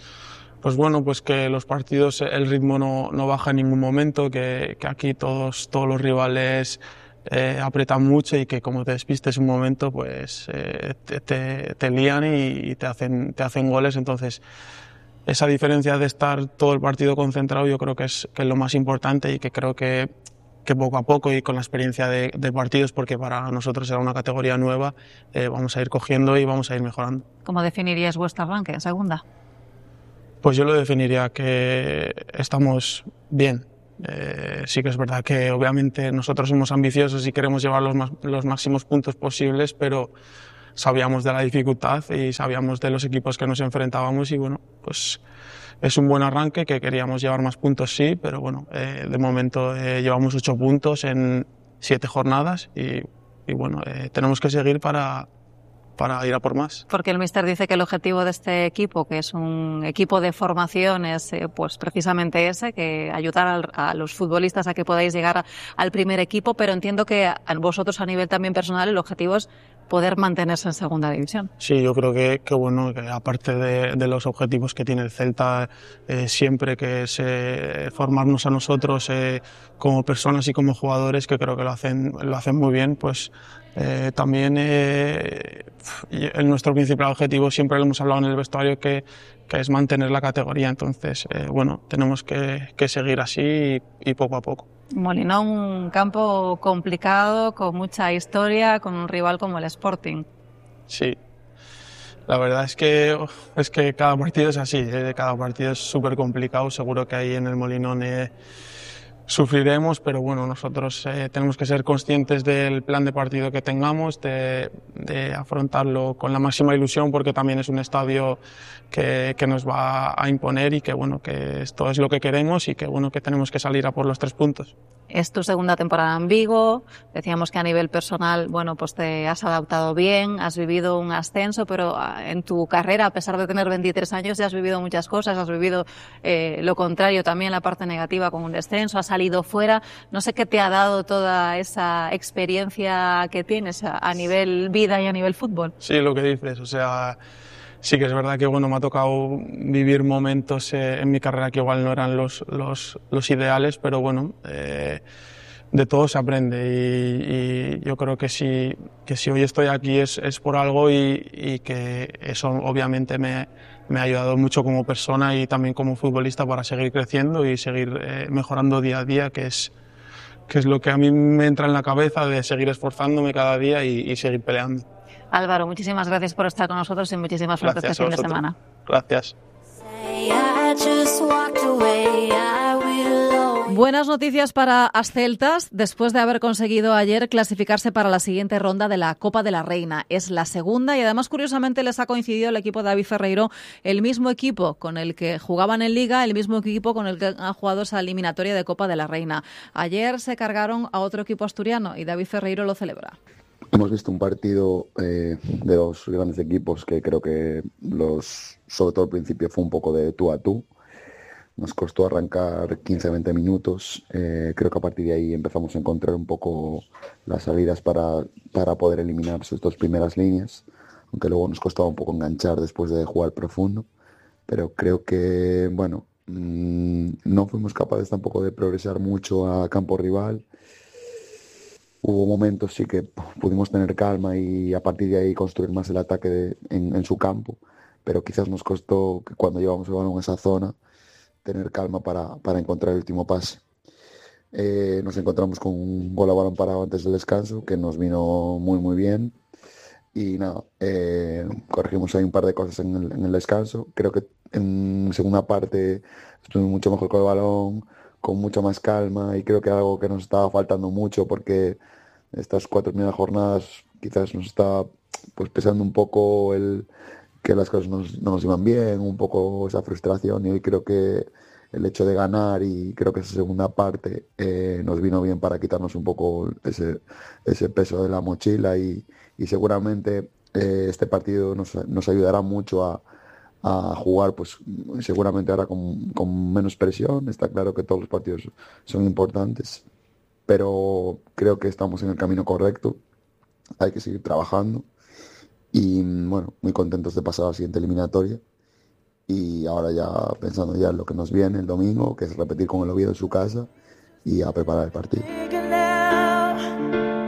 Pues bueno, pues que los partidos, el ritmo no, no baja en ningún momento, que, que aquí todos, todos los rivales eh, aprietan mucho y que como te despistes un momento, pues eh, te, te, te lían y, y te hacen, te hacen goles. Entonces, esa diferencia de estar todo el partido concentrado yo creo que es, que es lo más importante, y que creo que, que poco a poco y con la experiencia de, de partidos, porque para nosotros era una categoría nueva, eh, vamos a ir cogiendo y vamos a ir mejorando. ¿Cómo definirías vuestro arranque en segunda? Pues yo lo definiría que estamos bien. Eh, sí que es verdad que obviamente nosotros somos ambiciosos y queremos llevar los, más, los máximos puntos posibles, pero sabíamos de la dificultad y sabíamos de los equipos que nos enfrentábamos, y bueno, pues es un buen arranque, que queríamos llevar más puntos, sí, pero bueno, eh, de momento eh, llevamos ocho puntos en siete jornadas y, y bueno, eh, tenemos que seguir para, para ir a por más. Porque el míster dice que el objetivo de este equipo, que es un equipo de formación, es eh, pues precisamente ese, que ayudar a, a los futbolistas a que podáis llegar a, al primer equipo, pero entiendo que a, a vosotros a nivel también personal el objetivo es poder mantenerse en segunda división. Sí, yo creo que, que bueno, que aparte de, de los objetivos que tiene el Celta, eh, siempre que es eh, formarnos a nosotros eh, como personas y como jugadores, que creo que lo hacen, lo hacen muy bien, pues eh, también eh, el, nuestro principal objetivo, siempre lo hemos hablado en el vestuario, que, que es mantener la categoría. Entonces, eh, bueno, tenemos que, que seguir así y, y poco a poco. Molinón, un campo complicado, con mucha historia, con un rival como el Sporting. Sí, la verdad es que, es que cada partido es así, ¿eh? Cada partido es súper complicado. Seguro que ahí en el Molinón eh, sufriremos, pero bueno, nosotros eh, tenemos que ser conscientes del plan de partido que tengamos, de, de afrontarlo con la máxima ilusión, porque también es un estadio que, que nos va a imponer, y que bueno, que esto es lo que queremos, y que bueno, que tenemos que salir a por los tres puntos. Es tu segunda temporada en Vigo, decíamos que a nivel personal, bueno, pues te has adaptado bien, has vivido un ascenso, pero en tu carrera, a pesar de tener veintitrés años, ya has vivido muchas cosas, has vivido eh, lo contrario también, la parte negativa con un descenso, has salido fuera. No sé qué te ha dado toda esa experiencia que tienes a, a nivel vida y a nivel fútbol. Sí, lo que dices, o sea, sí que es verdad que bueno, me ha tocado vivir momentos eh, en mi carrera que igual no eran los, los, los ideales, pero bueno, eh, de todo se aprende, y, y yo creo que si, que si hoy estoy aquí es, es por algo, y, y que eso obviamente me, me ha ayudado mucho como persona y también como futbolista para seguir creciendo y seguir eh, mejorando día a día, que es, que es lo que a mí me entra en la cabeza, de seguir esforzándome cada día y, y seguir peleando. Álvaro, muchísimas gracias por estar con nosotros y muchísimas suerte este fin de semana. Gracias. Buenas noticias para as celtas después de haber conseguido ayer clasificarse para la siguiente ronda de la Copa de la Reina. Es la segunda y además curiosamente les ha coincidido el equipo de David Ferreiro, el mismo equipo con el que jugaban en Liga, el mismo equipo con el que han jugado esa eliminatoria de Copa de la Reina. Ayer se cargaron a otro equipo asturiano y David Ferreiro lo celebra. Hemos visto un partido eh, de dos grandes equipos que creo que los, sobre todo al principio fue un poco de tú a tú. Nos costó arrancar quince a veinte minutos. Eh, creo que a partir de ahí empezamos a encontrar un poco las salidas para, para poder eliminar sus dos primeras líneas, aunque luego nos costaba un poco enganchar después de jugar profundo. Pero creo que, bueno, mmm, no fuimos capaces tampoco de progresar mucho a campo rival. Hubo momentos sí que pudimos tener calma y a partir de ahí construir más el ataque de, en, en su campo, pero quizás nos costó que cuando llevamos el balón en esa zona tener calma para, para encontrar el último pase. Eh, nos encontramos con un gol a balón parado antes del descanso que nos vino muy muy bien y nada, eh, corregimos ahí un par de cosas en el, en el descanso. Creo que en segunda parte estuvimos mucho mejor con el balón, con mucha más calma, y creo que algo que nos estaba faltando mucho, porque estas cuatro primeras jornadas quizás nos está pues pesando un poco el que las cosas no, no nos iban bien, un poco esa frustración, y hoy creo que el hecho de ganar y creo que esa segunda parte eh, nos vino bien para quitarnos un poco ese, ese peso de la mochila, y, y seguramente eh, este partido nos, nos ayudará mucho a a jugar pues seguramente ahora con, con menos presión. Está claro que todos los partidos son importantes, pero creo que estamos en el camino correcto, hay que seguir trabajando y bueno, muy contentos de pasar a la siguiente eliminatoria, y ahora ya pensando ya en lo que nos viene el domingo, que es repetir con el Oviedo en su casa y a preparar el partido.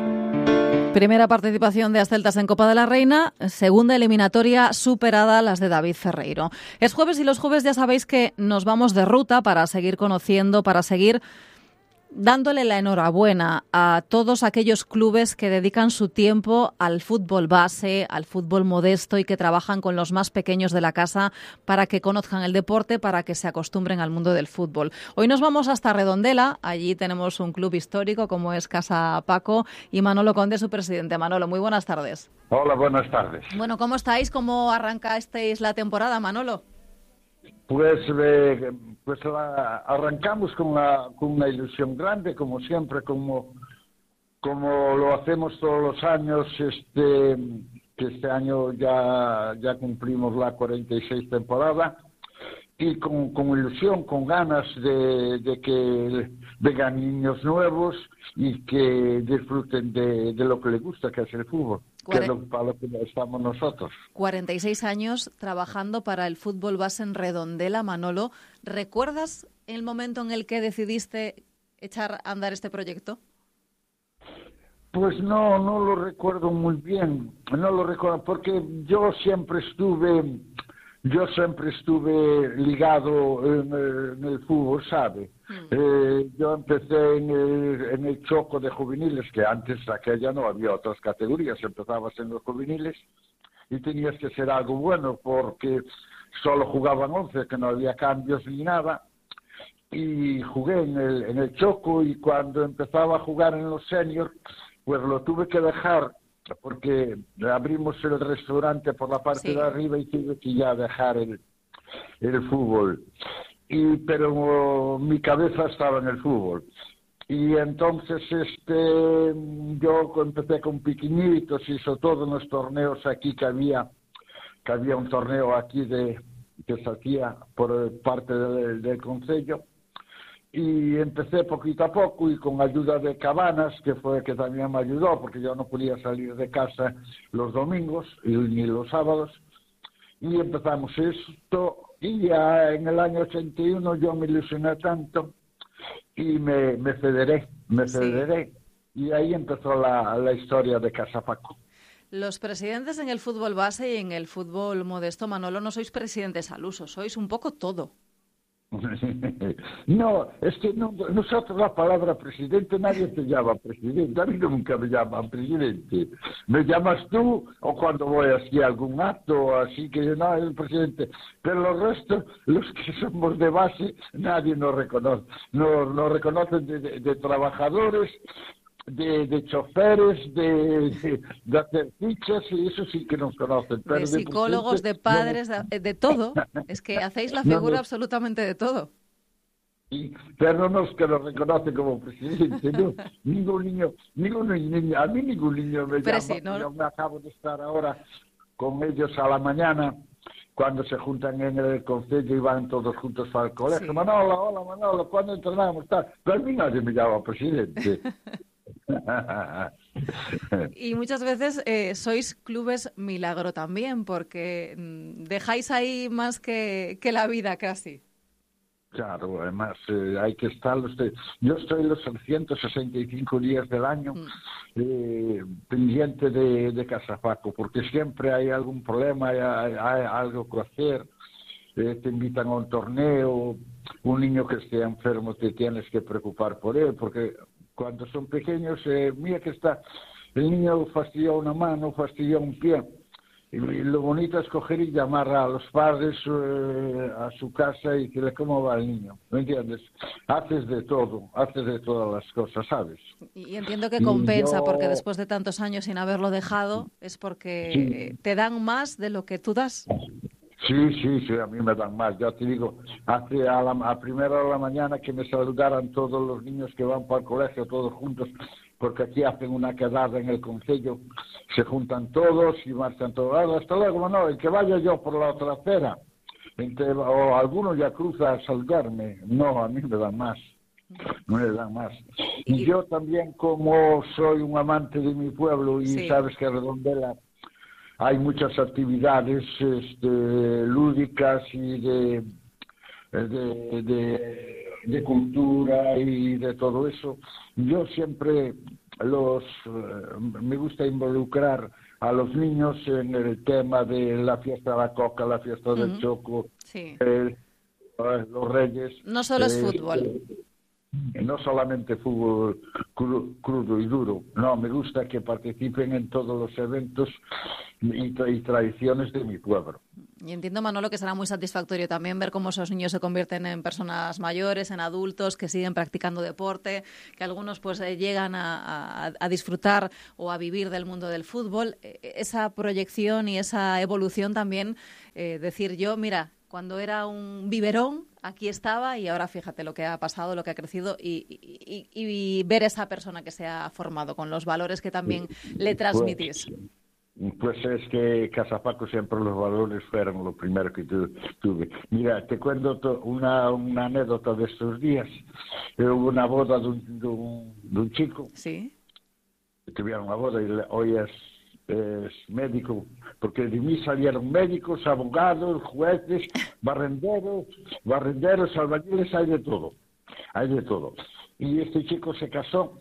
Primera participación de las Celtas en Copa de la Reina, segunda eliminatoria superada, las de David Ferreiro. Es jueves y los jueves ya sabéis que nos vamos de ruta para seguir conociendo, para seguir dándole la enhorabuena a todos aquellos clubes que dedican su tiempo al fútbol base, al fútbol modesto y que trabajan con los más pequeños de la casa para que conozcan el deporte, para que se acostumbren al mundo del fútbol. Hoy nos vamos hasta Redondela, allí tenemos un club histórico como es Casa Paco y Manolo Conde, su presidente. Manolo, muy buenas tardes. Hola, buenas tardes. Bueno, ¿cómo estáis? ¿Cómo arrancasteis la temporada, Manolo? Pues, eh, pues la, arrancamos con, la, con una ilusión grande, como siempre, como, como lo hacemos todos los años, este, que este año ya, ya cumplimos la cuarenta y seis temporada, y con, con ilusión, con ganas de, de que vengan niños nuevos y que disfruten de, de lo que les gusta, que es el fútbol. Que es lo, para lo que estamos nosotros. cuarenta y seis años trabajando para el fútbol base en Redondela, Manolo. ¿Recuerdas el momento en el que decidiste echar a andar este proyecto? Pues no, no lo recuerdo muy bien. No lo recuerdo porque yo siempre estuve, yo siempre estuve ligado en el, en el fútbol, ¿sabe? Eh, yo empecé en el, en el Choco de juveniles, que antes aquella no había otras categorías, empezabas en los juveniles y tenías que ser algo bueno porque solo jugaban once, que no había cambios ni nada, y jugué en el, en el Choco, y cuando empezaba a jugar en los seniors, pues lo tuve que dejar porque abrimos el restaurante por la parte sí. de arriba y tuve que ya dejar el, el fútbol. Y, pero mi cabeza estaba en el fútbol. Y entonces este yo empecé con pequeñitos, hizo todos los torneos aquí que había, que había un torneo aquí de que se hacía por parte del, del concello. Y empecé poquito a poco y con ayuda de Cabanas, que fue que también me ayudó, porque yo no podía salir de casa los domingos y ni los sábados. Y empezamos esto, y ya en el año ochenta y uno yo me ilusioné tanto y me, me federé, me federé, sí. Y ahí empezó la, la historia de Casa Paco. Los presidentes en el fútbol base y en el fútbol modesto, Manolo, no sois presidentes al uso, sois un poco todo. No, es que no, nosotros la palabra presidente, nadie te llama presidente, a mí nunca me llaman presidente. Me llamas tú, o cuando voy así a algún acto, así que no, es el presidente. Pero los restos, los que somos de base, nadie nos reconoce. Nos, nos reconocen de, de, de trabajadores, de, de choferes, de, de, de hacer fichas, y eso sí que nos conocen. Pero de psicólogos, de, de padres, no, de, de todo. Es que hacéis la figura no, no, absolutamente de todo. Sí, pero no es que nos reconocen como presidente, no. Ningún niño, ningún niño, a mí ningún niño me llama. Sí, ¿no? Yo me acabo de estar ahora con ellos a la mañana, cuando se juntan en el concello y van todos juntos para el colegio. Sí. Manolo, hola Manolo, ¿cuándo entrenamos? Tal. Pero a mí nadie me llama presidente. Y muchas veces eh, sois clubes milagro también, porque mm, dejáis ahí más que, que la vida casi. Claro, además eh, hay que estar los de... Yo estoy los ciento sesenta y cinco días del año mm. eh, pendiente de, de Casa Paco, porque siempre hay algún problema, hay, hay, hay algo que hacer, eh, te invitan a un torneo, un niño que esté enfermo te tienes que preocupar por él, porque cuando son pequeños, eh, mira que está, el niño fastidia una mano, fastidia un pie. Y lo bonito es coger y llamar a los padres eh, a su casa y decirle cómo va el niño. ¿Me entiendes? Haces de todo, haces de todas las cosas, ¿sabes? Y entiendo que compensa, yo... porque después de tantos años sin haberlo dejado, es porque sí. te dan más de lo que tú das. Sí, sí, sí, a mí me dan más. Ya te digo, hace a, la, a primera hora de la mañana que me saludaran todos los niños que van para el colegio, todos juntos, porque aquí hacen una quedada en el concello, se juntan todos y marchan todos. Hasta luego, no, el que vaya yo por la otra acera, entre, o alguno ya cruza a saludarme. No, a mí me dan más, me dan más. Y yo también, como soy un amante de mi pueblo y sí. sabes que Redondela hay muchas actividades este, lúdicas y de, de, de, de cultura y de todo eso. Yo siempre los eh, me gusta involucrar a los niños en el tema de la fiesta de la coca, la fiesta del Ujú. choco, Sí. el- eh, los reyes. No solo es eh, fútbol. No solamente fútbol cru- crudo y duro, no, me gusta que participen en todos los eventos y, tra- y tradiciones de mi pueblo. Y entiendo, Manolo, que será muy satisfactorio también ver cómo esos niños se convierten en personas mayores, en adultos, que siguen practicando deporte, que algunos pues eh, llegan a, a- a disfrutar o a vivir del mundo del fútbol. Eh, Esa proyección y esa evolución también, eh, decir yo, mira, cuando era un biberón, aquí estaba y ahora fíjate lo que ha pasado, lo que ha crecido y, y- y- y ver esa persona que se ha formado con los valores que también le transmitís. Pues es que Casapaco siempre los valores fueron lo primero que tu- tuve. Mira, te cuento to- una, una anécdota de estos días. Eh, Hubo una boda de un, de un, de un chico. Sí. Tuvieron una boda y le- hoy es, es médico, porque de mí salieron médicos, abogados, jueces, barrenderos, barrenderos, albañiles, hay de todo. Hay de todo. Y este chico se casó.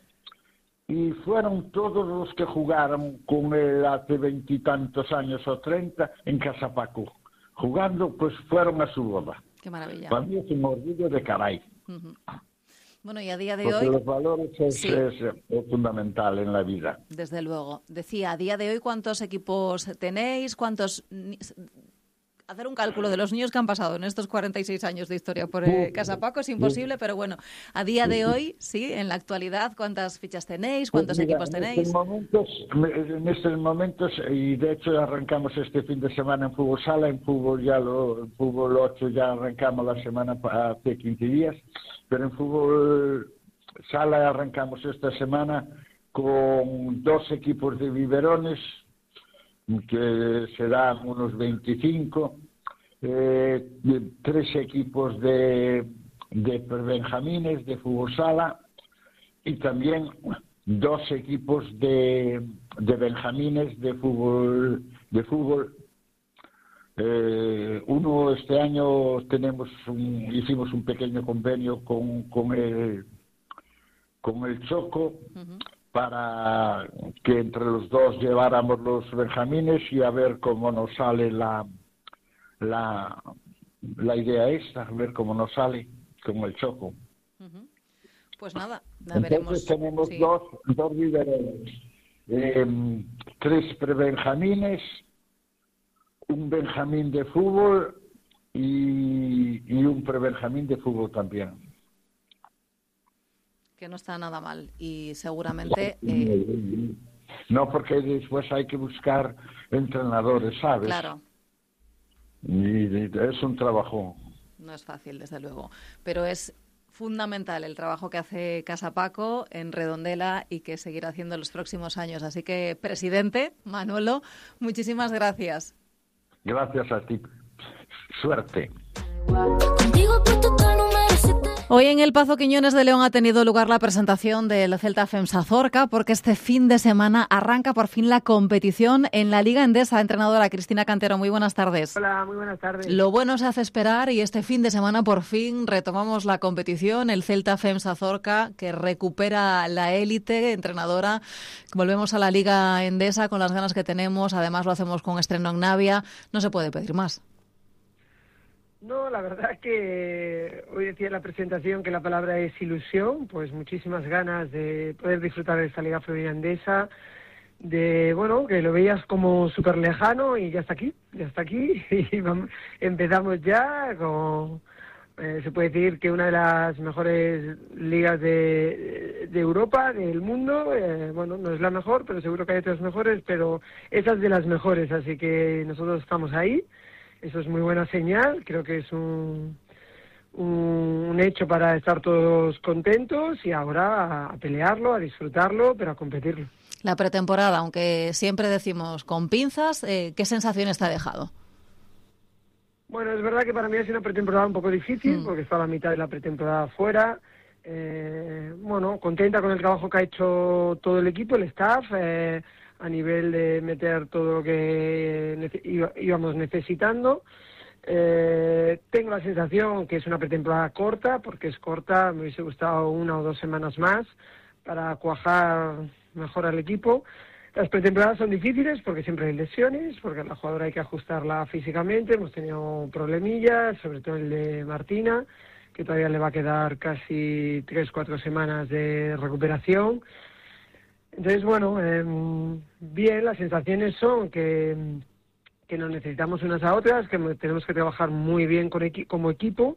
Y fueron todos los que jugaron con él hace veintitantos años o treinta en Casapaco. Jugando, pues fueron a su boda. Qué maravilla. Para mí es un orgullo de caray. Ujú. Bueno, y a día de Porque hoy, los valores es, Sí. es, es fundamental en la vida. desde luego, decía, a día de hoy, ¿cuántos equipos tenéis? ¿Cuántos ni- hacer un cálculo de los niños que han pasado en estos cuarenta y seis años de historia por eh, Casapaco es imposible, pero bueno, a día de hoy, sí, en la actualidad, ¿cuántas fichas tenéis? ¿Cuántos Pues mira, equipos en tenéis? estos momentos, en estos momentos, y de hecho arrancamos este fin de semana en fútbol sala, en fútbol ya lo, en fútbol ocho ya arrancamos la semana pa- hace quince días, pero en fútbol sala arrancamos esta semana con dos equipos de biberones, que serán unos veinticinco, eh, de- tres equipos de, de benjamines de fútbol sala y también dos equipos de, de benjamines de fútbol de fútbol. Eh, uno este año tenemos un, hicimos un pequeño convenio con, con el con el Choco para que entre los dos lleváramos los benjamines y a ver cómo nos sale la la, la idea esta, a ver cómo nos sale con el Choco. Pues nada, ya Entonces veremos. tenemos Sí. dos, dos biberones, eh, tres prebenjamines, un benjamín de fútbol y, y un prebenjamín de fútbol también. Que no está nada mal y seguramente... eh, No, porque después hay que buscar entrenadores, ¿sabes? claro, Y, y es un trabajo. no es fácil, desde luego, pero es fundamental el trabajo que hace Casapaco en Redondela y que seguirá haciendo en los próximos años. Así que, presidente, Manolo, muchísimas gracias. Gracias a ti. Suerte. Hoy en el Pazo Quiñones de León ha tenido lugar la presentación del Celta FEMSA Zorca, porque este fin de semana arranca por fin la competición en la Liga Endesa. Entrenadora Cristina Cantero, muy buenas tardes. Hola, muy buenas tardes. Lo bueno se hace esperar y este fin de semana por fin retomamos la competición. El Celta FEMSA Zorca, que recupera la élite. Entrenadora, volvemos a la Liga Endesa con las ganas que tenemos. Además lo hacemos con estreno en Navia. No se puede pedir más. No, la verdad que hoy decía en la presentación que la palabra es ilusión, pues muchísimas ganas de poder disfrutar de esta Liga Femenina Endesa, de, bueno, que lo veías como súper lejano y ya está aquí, ya está aquí y vamos, empezamos ya con, eh, se puede decir que una de las mejores ligas de, de Europa, del mundo, eh, bueno, no es la mejor, pero seguro que hay otras mejores, pero esa es de las mejores, así que nosotros estamos ahí. Eso es muy buena señal, creo que es un, un, un hecho para estar todos contentos y ahora a, a pelearlo, a disfrutarlo, pero a competirlo. La pretemporada, aunque siempre decimos con pinzas, eh, ¿qué sensaciones te ha dejado? Bueno, es verdad que para mí ha sido una pretemporada un poco difícil, mm. porque estaba a mitad de la pretemporada fuera. Eh, bueno, contenta con el trabajo que ha hecho todo el equipo, el staff, eh, a nivel de meter todo lo que nece- íbamos necesitando. Eh, tengo la sensación que es una pretemporada corta, porque es corta, me hubiese gustado una o dos semanas más para cuajar mejor al equipo. Las pretemporadas son difíciles porque siempre hay lesiones, porque a la jugadora hay que ajustarla físicamente. Hemos tenido problemillas, sobre todo el de Martina, que todavía le va a quedar casi tres, cuatro semanas de recuperación. Entonces, bueno, eh, bien, las sensaciones son que, que nos necesitamos unas a otras, que tenemos que trabajar muy bien con equi- como equipo,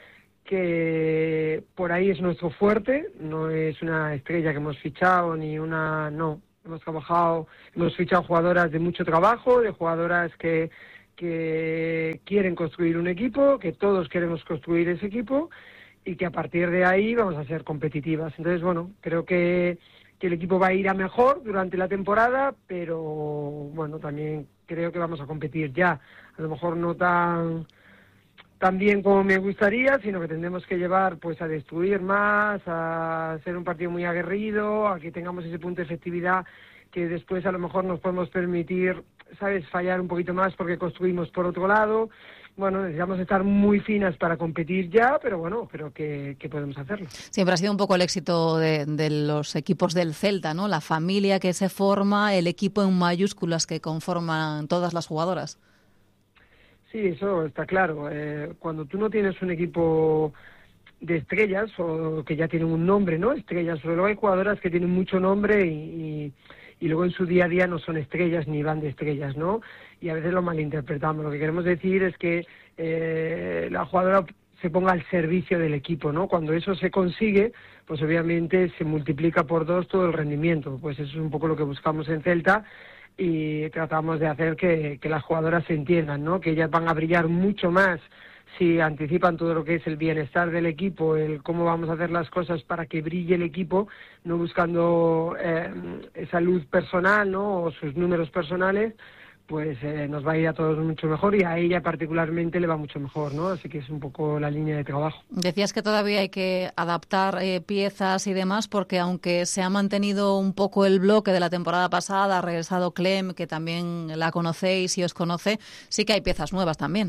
que por ahí es nuestro fuerte, no es una estrella que hemos fichado ni una... no, hemos trabajado, hemos fichado jugadoras de mucho trabajo, de jugadoras que, que quieren construir un equipo, que todos queremos construir ese equipo y que a partir de ahí vamos a ser competitivas. Entonces, bueno, creo que, que el equipo va a ir a mejor durante la temporada, pero bueno, también creo que vamos a competir ya. A lo mejor no tan... tan bien como me gustaría, sino que tendremos que llevar pues a destruir más, a hacer un partido muy aguerrido, a que tengamos ese punto de efectividad que después a lo mejor nos podemos permitir, ¿sabes?, fallar un poquito más porque construimos por otro lado. Bueno, necesitamos estar muy finas para competir ya, pero bueno, creo que, que podemos hacerlo. Siempre ha sido un poco el éxito de, de los equipos del Celta, ¿no? La familia que se forma, el equipo en mayúsculas que conforman todas las jugadoras. Sí, eso está claro. Eh, cuando tú no tienes un equipo de estrellas o que ya tienen un nombre, ¿no? Estrellas, pero luego hay jugadoras que tienen mucho nombre y, y, y luego en su día a día no son estrellas ni van de estrellas, ¿no? Y a veces lo malinterpretamos. Lo que queremos decir es que eh, la jugadora se ponga al servicio del equipo, ¿no? Cuando eso se consigue, pues obviamente se multiplica por dos todo el rendimiento. Pues eso es un poco lo que buscamos en Celta. Y tratamos de hacer que, que las jugadoras se entiendan, ¿no? Que ellas van a brillar mucho más si anticipan todo lo que es el bienestar del equipo, el cómo vamos a hacer las cosas para que brille el equipo, no buscando eh, esa luz personal, ¿no? O sus números personales, pues eh, nos va a ir a todos mucho mejor y a ella particularmente le va mucho mejor, ¿no? Así que es un poco la línea de trabajo. Decías que todavía hay que adaptar eh, piezas y demás, porque aunque se ha mantenido un poco el bloque de la temporada pasada, ha regresado Clem, que también la conocéis y os conoce, sí que hay piezas nuevas también.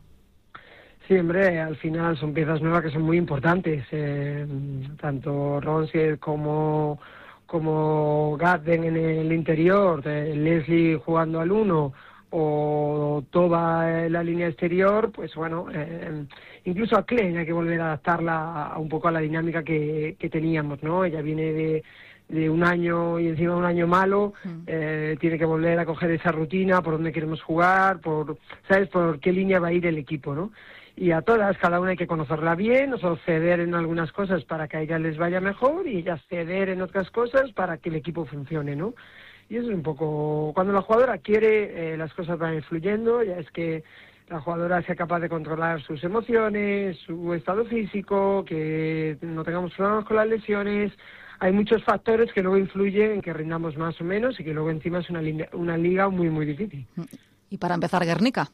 Sí, hombre, al final son piezas nuevas que son muy importantes, eh, tanto Ronsier como... como Gaden en el interior, eh, Leslie jugando al uno o Toba en la línea exterior, pues bueno, eh, incluso a Klein hay que volver a adaptarla a, a un poco a la dinámica que, que teníamos, ¿no? Ella viene de, de un año y encima un año malo, mm. eh, tiene que volver a coger esa rutina, por dónde queremos jugar, por, ¿sabes?, por qué línea va a ir el equipo, ¿no? Y a todas, cada una hay que conocerla bien, o sea, ceder en algunas cosas para que a ellas les vaya mejor y ellas ceder en otras cosas para que el equipo funcione, ¿no? Y eso es un poco... Cuando la jugadora quiere, eh, las cosas van fluyendo, ya es que la jugadora sea capaz de controlar sus emociones, su estado físico, que no tengamos problemas con las lesiones. Hay muchos factores que luego influyen en que rindamos más o menos y que luego encima es una, li- una liga muy, muy difícil. Y para empezar, Guernica.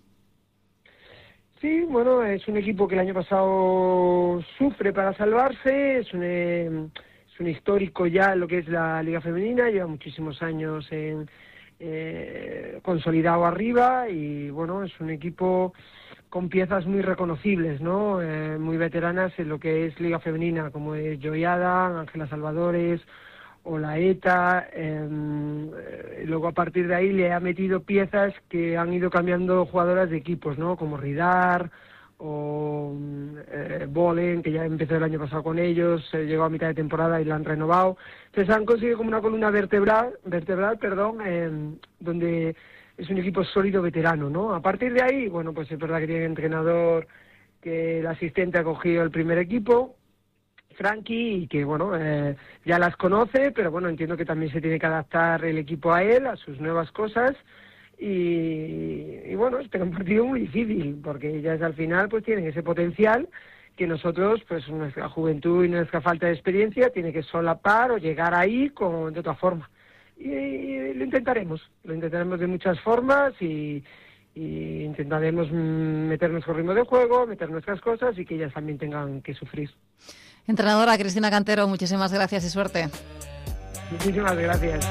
Sí, bueno, es un equipo que el año pasado sufre para salvarse, es un, eh, es un histórico ya en lo que es la Liga Femenina, lleva muchísimos años en, eh, consolidado arriba y bueno, es un equipo con piezas muy reconocibles, ¿no? Eh, muy veteranas en lo que es Liga Femenina, como es Joyada, Ángela Salvadores o la ETA, eh, luego a partir de ahí le ha metido piezas que han ido cambiando jugadoras de equipos, ¿no? Como Ridar o eh, Bolen, que ya empezó el año pasado con ellos, eh, llegó a mitad de temporada y la han renovado. Entonces han conseguido como una columna vertebral, vertebral perdón, eh, donde es un equipo sólido veterano, ¿no? A partir de ahí, bueno, pues es verdad que tiene entrenador, que el asistente ha cogido el primer equipo, Frankie, y que bueno, eh, ya las conoce, pero bueno, entiendo que también se tiene que adaptar el equipo a él, a sus nuevas cosas, y, y bueno, espera un partido muy difícil, porque ellas al final pues tienen ese potencial que nosotros, pues nuestra juventud y nuestra falta de experiencia tiene que solapar o llegar ahí con, de otra forma. Y, y lo intentaremos, lo intentaremos de muchas formas y, y intentaremos meter nuestro ritmo de juego, meter nuestras cosas y que ellas también tengan que sufrir. Entrenadora Cristina Cantero, muchísimas gracias y suerte. Muchísimas gracias.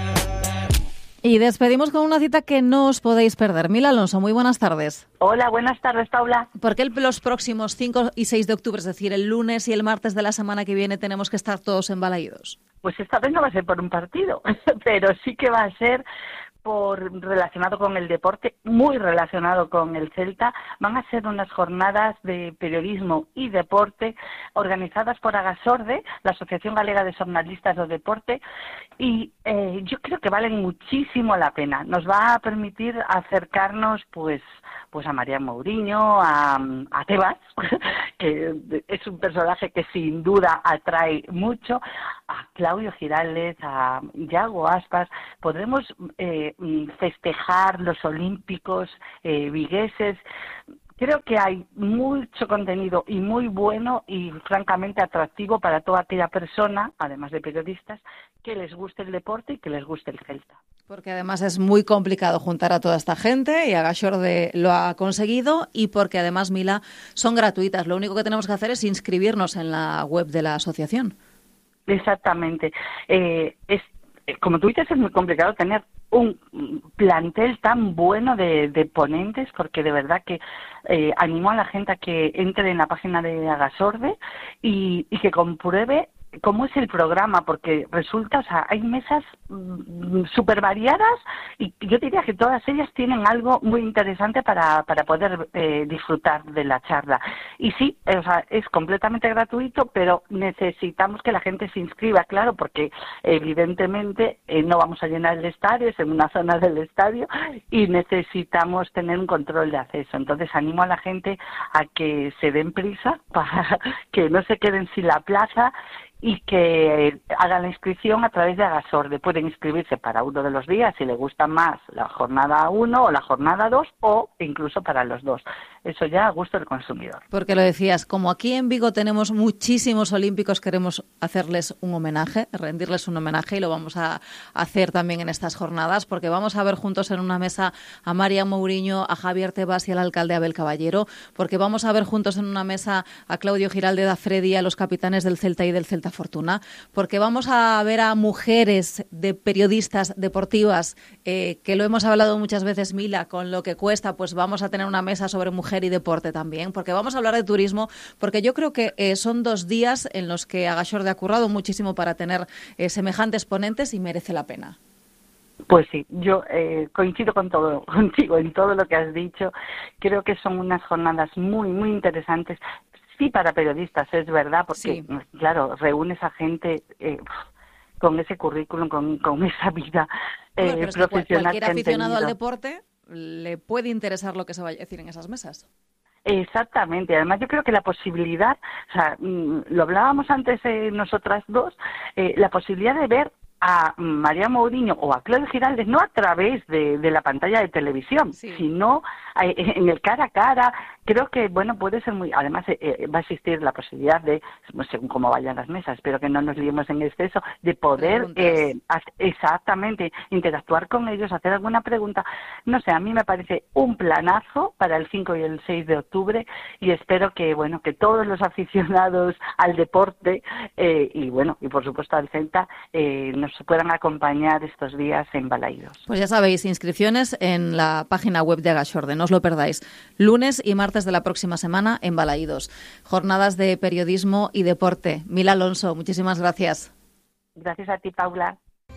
Y despedimos con una cita que no os podéis perder. Mila Alonso, muy buenas tardes. Hola, buenas tardes, Paula. ¿Por qué los próximos cinco y seis de octubre, es decir, el lunes y el martes de la semana que viene, tenemos que estar todos embalaídos? pues esta vez no va a ser por un partido, pero sí que va a ser por relacionado con el deporte, muy relacionado con el Celta. Van a ser unas jornadas de periodismo y deporte organizadas por Agasorde, la Asociación Galega de Xornalistas do Deporte, y eh, yo creo que valen muchísimo la pena. Nos va a permitir acercarnos pues pues a María Mourinho, a, a Tebas, que es un personaje que sin duda atrae mucho, a Claudio Giraldez, a Iago Aspas. Podremos eh, festejar los olímpicos eh, vigueses. Creo que hay mucho contenido y muy bueno y francamente atractivo para toda aquella persona, además de periodistas, que les guste el deporte y que les guste el Celta. Porque además es muy complicado juntar a toda esta gente y Agasorde lo ha conseguido, y porque además, Mila, son gratuitas. Lo único que tenemos que hacer es inscribirnos en la web de la asociación. Exactamente. Eh, es, como tú dices, es muy complicado tener un plantel tan bueno de, de ponentes, porque de verdad que eh, animo a la gente a que entre en la página de Agasorde y, y que compruebe cómo es el programa, porque resulta, o sea, hay mesas mm, súper variadas y yo diría que todas ellas tienen algo muy interesante para, para poder eh, disfrutar de la charla. Y sí, o sea, es completamente gratuito, pero necesitamos que la gente se inscriba, claro, porque evidentemente eh, no vamos a llenar el estadio, es en una zona del estadio y necesitamos tener un control de acceso. Entonces animo a la gente a que se den prisa para que no se queden sin la plaza y que hagan la inscripción a través de Agasorde. Pueden inscribirse para uno de los días si les gusta más la jornada uno o la jornada dos, o incluso para los dos. Eso ya a gusto del consumidor. Porque lo decías, como aquí en Vigo tenemos muchísimos olímpicos, queremos hacerles un homenaje, rendirles un homenaje, y lo vamos a hacer también en estas jornadas, porque vamos a ver juntos en una mesa a María Mourinho, a Javier Tebas y al alcalde Abel Caballero, porque vamos a ver juntos en una mesa a Claudio Giraldez, a Freddy, a los capitanes del Celta y del Celta Fortuna, porque vamos a ver a mujeres de periodistas deportivas, eh, que lo hemos hablado muchas veces, Mila, con lo que cuesta, pues vamos a tener una mesa sobre mujer y deporte también, porque vamos a hablar de turismo, porque yo creo que eh, son dos días en los que Agasorde ha currado muchísimo para tener eh, semejantes ponentes y merece la pena. Pues sí, yo eh, coincido con todo, contigo en todo lo que has dicho. Creo que son unas jornadas muy, muy interesantes. Sí, para periodistas, es verdad, porque, sí, claro, reúnes a gente eh, con ese currículum, con, con esa vida eh, bueno, pero es profesional. Que cualquier aficionado al deporte le puede interesar lo que se vaya a decir en esas mesas. Exactamente. Además, yo creo que la posibilidad, o sea, lo hablábamos antes eh, nosotras dos, eh, la posibilidad de ver a María Mourinho o a Claudio Giraldez no a través de, de la pantalla de televisión, sí, sino eh, en el cara a cara. Creo que, bueno, puede ser muy... Además, eh, va a existir la posibilidad de, según cómo vayan las mesas, espero que no nos liemos en exceso, de poder eh, exactamente interactuar con ellos, hacer alguna pregunta. No sé, a mí me parece un planazo para el cinco y el seis de octubre, y espero que, bueno, que todos los aficionados al deporte eh, y, bueno, y por supuesto al Celta eh, nos puedan acompañar estos días en Balaídos. Pues ya sabéis, inscripciones en la página web de Agasorde, no os lo perdáis. Lunes y martes de la próxima semana en Balaídos. Jornadas de periodismo y deporte. Mila Alonso, muchísimas gracias. Gracias a ti, Paula.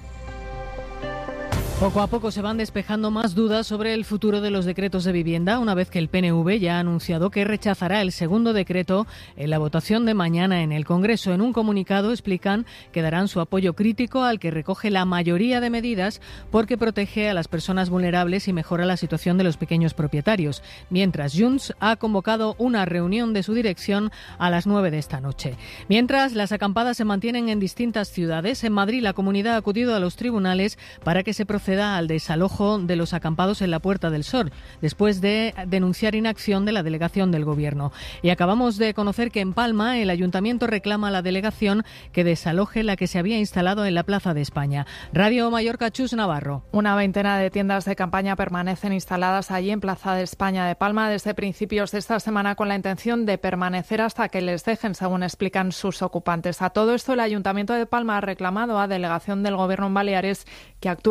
Poco a poco se van despejando más dudas sobre el futuro de los decretos de vivienda, una vez que el P N V ya ha anunciado que rechazará el segundo decreto en la votación de mañana en el Congreso. En un comunicado explican que darán su apoyo crítico al que recoge la mayoría de medidas porque protege a las personas vulnerables y mejora la situación de los pequeños propietarios. Mientras, Junts ha convocado una reunión de su dirección a las nueve de esta noche. Mientras, las acampadas se mantienen en distintas ciudades. En Madrid, la comunidad ha acudido a los tribunales para que se proceda al desalojo de los acampados en la Puerta del Sol, después de denunciar inacción de la delegación del Gobierno. Y acabamos de conocer que en Palma el Ayuntamiento reclama a la delegación que desaloje la que se había instalado en la Plaza de España. Radio Mallorca, Chus Navarro. Una veintena de tiendas de campaña permanecen instaladas allí en Plaza de España de Palma desde principios de esta semana con la intención de permanecer hasta que les dejen, según explican sus ocupantes. A todo esto, el Ayuntamiento de Palma ha reclamado a delegación del Gobierno en Baleares que actúe de inmediato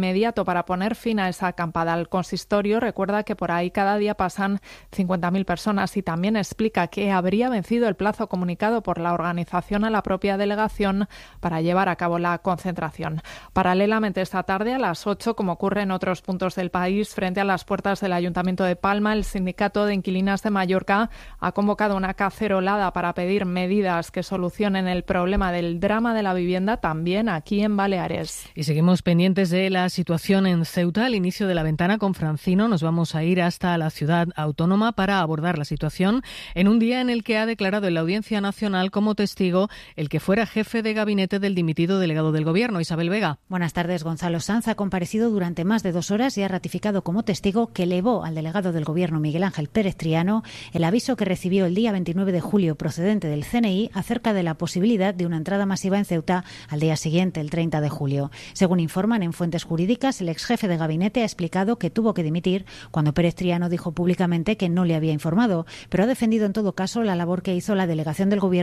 inmediato para poner fin a esa acampada. El consistorio recuerda que por ahí cada día pasan cincuenta mil personas y también explica que habría vencido el plazo comunicado por la organización a la propia delegación para llevar a cabo la concentración. Paralelamente, esta tarde a las ocho, como ocurre en otros puntos del país, frente a las puertas del Ayuntamiento de Palma, el Sindicato de Inquilinas de Mallorca ha convocado una cacerolada para pedir medidas que solucionen el problema del drama de la vivienda también aquí en Baleares. Y seguimos pendientes de la situación en Ceuta. Al inicio de la ventana con Francino nos vamos a ir hasta la ciudad autónoma para abordar la situación en un día en el que ha declarado en la Audiencia Nacional como testigo el que fuera jefe de gabinete del dimitido delegado del Gobierno, Isabel Vega. Buenas tardes. Gonzalo Sanz ha comparecido durante más de dos horas y ha ratificado como testigo que elevó al delegado del Gobierno, Miguel Ángel Pérez Triano, el aviso que recibió el día veintinueve de julio procedente del C N I acerca de la posibilidad de una entrada masiva en Ceuta al día siguiente, el treinta de julio. Según informan en fuentes jurídicas, el ex jefe de gabinete ha explicado que tuvo que dimitir cuando Pérez Triano dijo públicamente que no le había informado, pero ha defendido en todo caso la labor que hizo la delegación del Gobierno